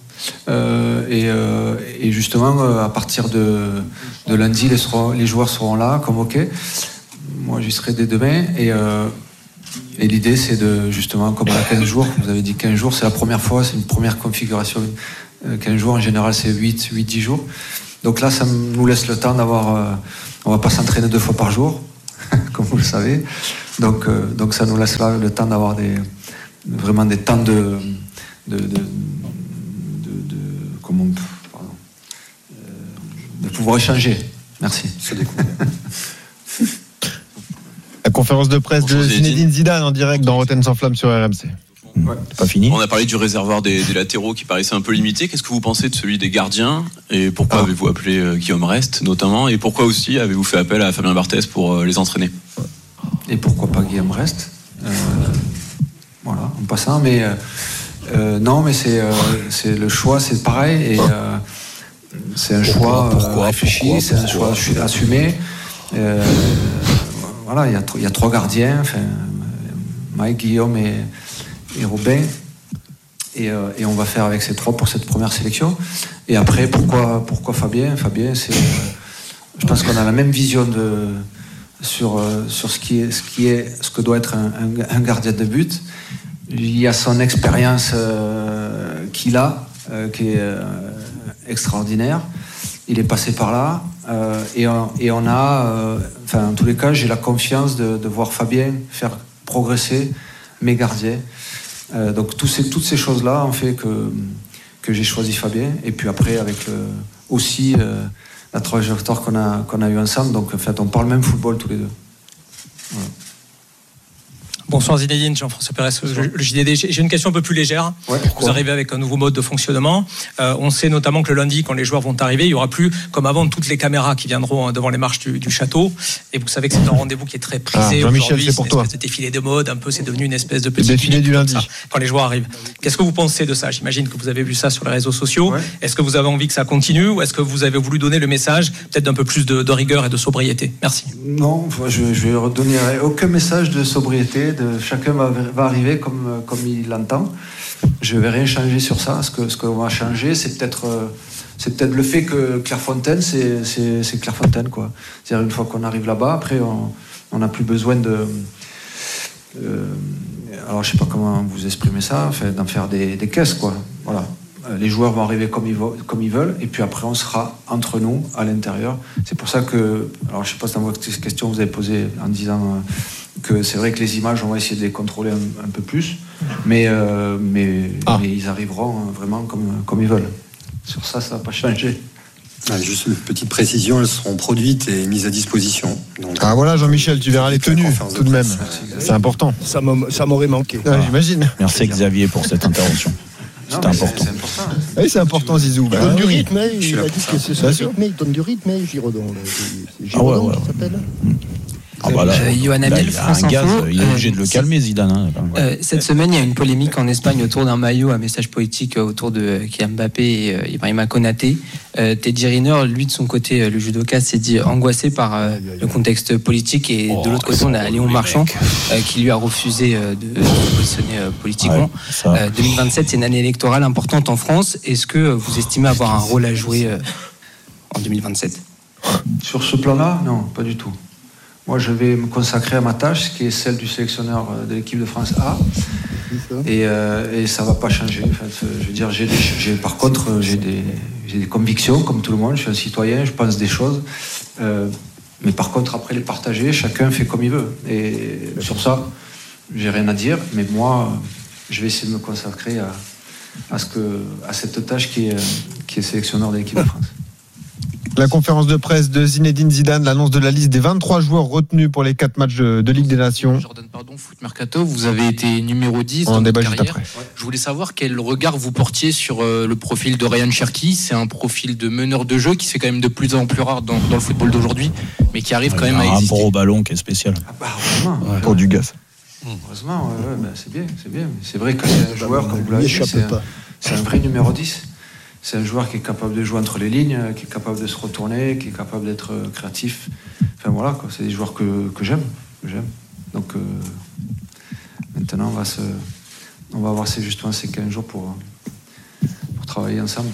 Et justement, à partir de lundi, les joueurs seront là, convoqués. Moi, j'y serai dès demain. Et l'idée, c'est de, justement, comme on a 15 jours, vous avez dit 15 jours, c'est la première fois, c'est une première configuration. 15 jours, en général, c'est 8-10 jours. Donc là, ça nous laisse le temps d'avoir... on ne va pas s'entraîner 2 fois par jour, comme vous le savez. Donc ça nous laisse là le temps d'avoir vraiment des temps de pouvoir échanger. Merci. La conférence de presse de Zinedine Zidane en direct dans Rotten sans flamme sur RMC. Ouais. C'est pas fini. On a parlé du réservoir des latéraux qui paraissait un peu limité. Qu'est-ce que vous pensez de celui des gardiens? Et pourquoi avez-vous appelé Guillaume Rest notamment? Et pourquoi aussi avez-vous fait appel à Fabien Barthez pour les entraîner? Et pourquoi pas Guillaume Rest? Voilà, en passant. Mais non, mais c'est le choix, c'est pareil. Et c'est un choix réfléchi, c'est un choix assumé. Voilà, il y a 3 gardiens, enfin, Mike, Guillaume et Robin, et on va faire avec ces 3 pour cette première sélection. Et après, pourquoi Fabien? Fabien, c'est, je pense qu'on a la même vision sur ce que doit être un gardien de but. Il y a son expérience qu'il a, qui est extraordinaire. Il est passé par là. Et on a, en tous les cas, j'ai la confiance de voir Fabien faire progresser mes gardiens. Donc toutes ces choses-là ont fait que j'ai choisi Fabien. Et puis après, avec aussi la trajectoire qu'on a eue ensemble. Donc en fait, on parle même football tous les deux. Voilà. Bonsoir Zinedine, Jean-François Pérez, le JDD. J'ai une question un peu plus légère. Ouais, vous arrivez avec un nouveau mode de fonctionnement. On sait notamment que le lundi, quand les joueurs vont arriver, il n'y aura plus, comme avant, toutes les caméras qui viendront devant les marches du château. Et vous savez que c'est un rendez-vous qui est très prisé aujourd'hui. C'est une espèce de défilé de mode, un peu, c'est devenu une espèce de petit défilé du lundi. Quand les joueurs arrivent. Qu'est-ce que vous pensez de ça? J'imagine que vous avez vu ça sur les réseaux sociaux. Ouais. Est-ce que vous avez envie que ça continue ou est-ce que vous avez voulu donner le message peut-être d'un peu plus de rigueur et de sobriété? Merci. Non, je vais redonner aucun message de sobriété. Chacun va arriver comme il l'entend. Je ne vais rien changer sur ça. Ce qu'on va changer, c'est peut-être le fait que Clairefontaine, c'est Clairefontaine, quoi. C'est-à-dire une fois qu'on arrive là-bas, après on n'a plus besoin de... alors je ne sais pas comment vous exprimer ça, d'en faire des caisses, quoi. Voilà. Les joueurs vont arriver comme ils veulent, et puis après on sera entre nous à l'intérieur. C'est pour ça que, alors je ne sais pas si dans votre question vous avez posé en disant que c'est vrai que les images, on va essayer de les contrôler un peu plus, mais ils arriveront vraiment comme ils veulent. Sur ça ne va pas changer. Juste une petite précision, elles seront produites et mises à disposition. Donc, voilà, Jean-Michel, tu verras les tenues tout de même. C'est important. Ça m'aurait manqué. J'imagine. Merci Xavier pour cette intervention. C'est important. Oui, c'est important, Zizou. Il donne du rythme, il a dit que c'est ça. Il donne du rythme, Giraudon. Giraudon, ça s'appelle. Johan Amiel, France Info. Il est obligé de le calmer, Zidane. Cette semaine, il y a une polémique en Espagne autour d'un maillot, un message politique autour de Kylian Mbappé et Ibrahima Konaté. Teddy Riner, lui de son côté, le judoka, s'est dit angoissé par le contexte politique, et de l'autre côté, on a Léon Marchand qui lui a refusé de se positionner politiquement. 2027, c'est une année électorale importante en France. Est-ce que vous estimez avoir un rôle à jouer en 2027? Sur ce plan-là, non, pas du tout. Moi, je vais me consacrer à ma tâche, qui est celle du sélectionneur de l'équipe de France A, et ça ne va pas changer. En fait, je veux dire, par contre, j'ai des convictions, comme tout le monde. Je suis un citoyen, je pense des choses, mais par contre, après les partager, chacun fait comme il veut. Et sur ça, j'ai rien à dire. Mais moi, je vais essayer de me consacrer à cette tâche qui est sélectionneur de l'équipe de France. La conférence de presse de Zinedine Zidane, l'annonce de la liste des 23 joueurs retenus pour les 4 matchs de Ligue des Nations. Jordan, pardon, Foot Mercato, vous avez été numéro 10 dans votre carrière. Je voulais savoir quel regard vous portiez sur le profil de Ryan Cherki. C'est un profil de meneur de jeu qui se fait quand même de plus en plus rare dans le football d'aujourd'hui, mais qui arrive quand même à exister. Un rapport au ballon qui est spécial. Heureusement. Pour du gaz. Heureusement, c'est bien. C'est vrai que c'est un joueur, comme vous l'avez dit, c'est un vrai numéro 10. C'est un joueur qui est capable de jouer entre les lignes, qui est capable de se retourner, qui est capable d'être créatif. Enfin voilà, quoi. C'est des joueurs que j'aime. Donc maintenant, on va avoir justement ces 15 jours pour travailler ensemble.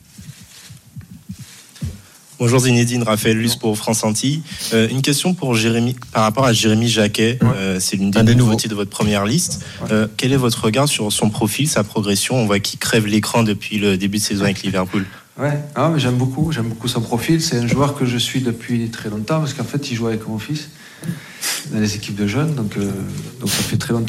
Bonjour Zinedine, Raphaël Luce pour France Antilles. Une question pour Jérémy, par rapport à Jérémy Jacquet. C'est l'une des nouveautés de votre première liste. Quel est votre regard sur son profil, sa progression? On voit qu'il crève l'écran depuis le début de saison avec Liverpool. Mais j'aime beaucoup son profil. C'est un joueur que je suis depuis très longtemps parce qu'en fait, il joue avec mon fils dans les équipes de jeunes. Donc ça fait très longtemps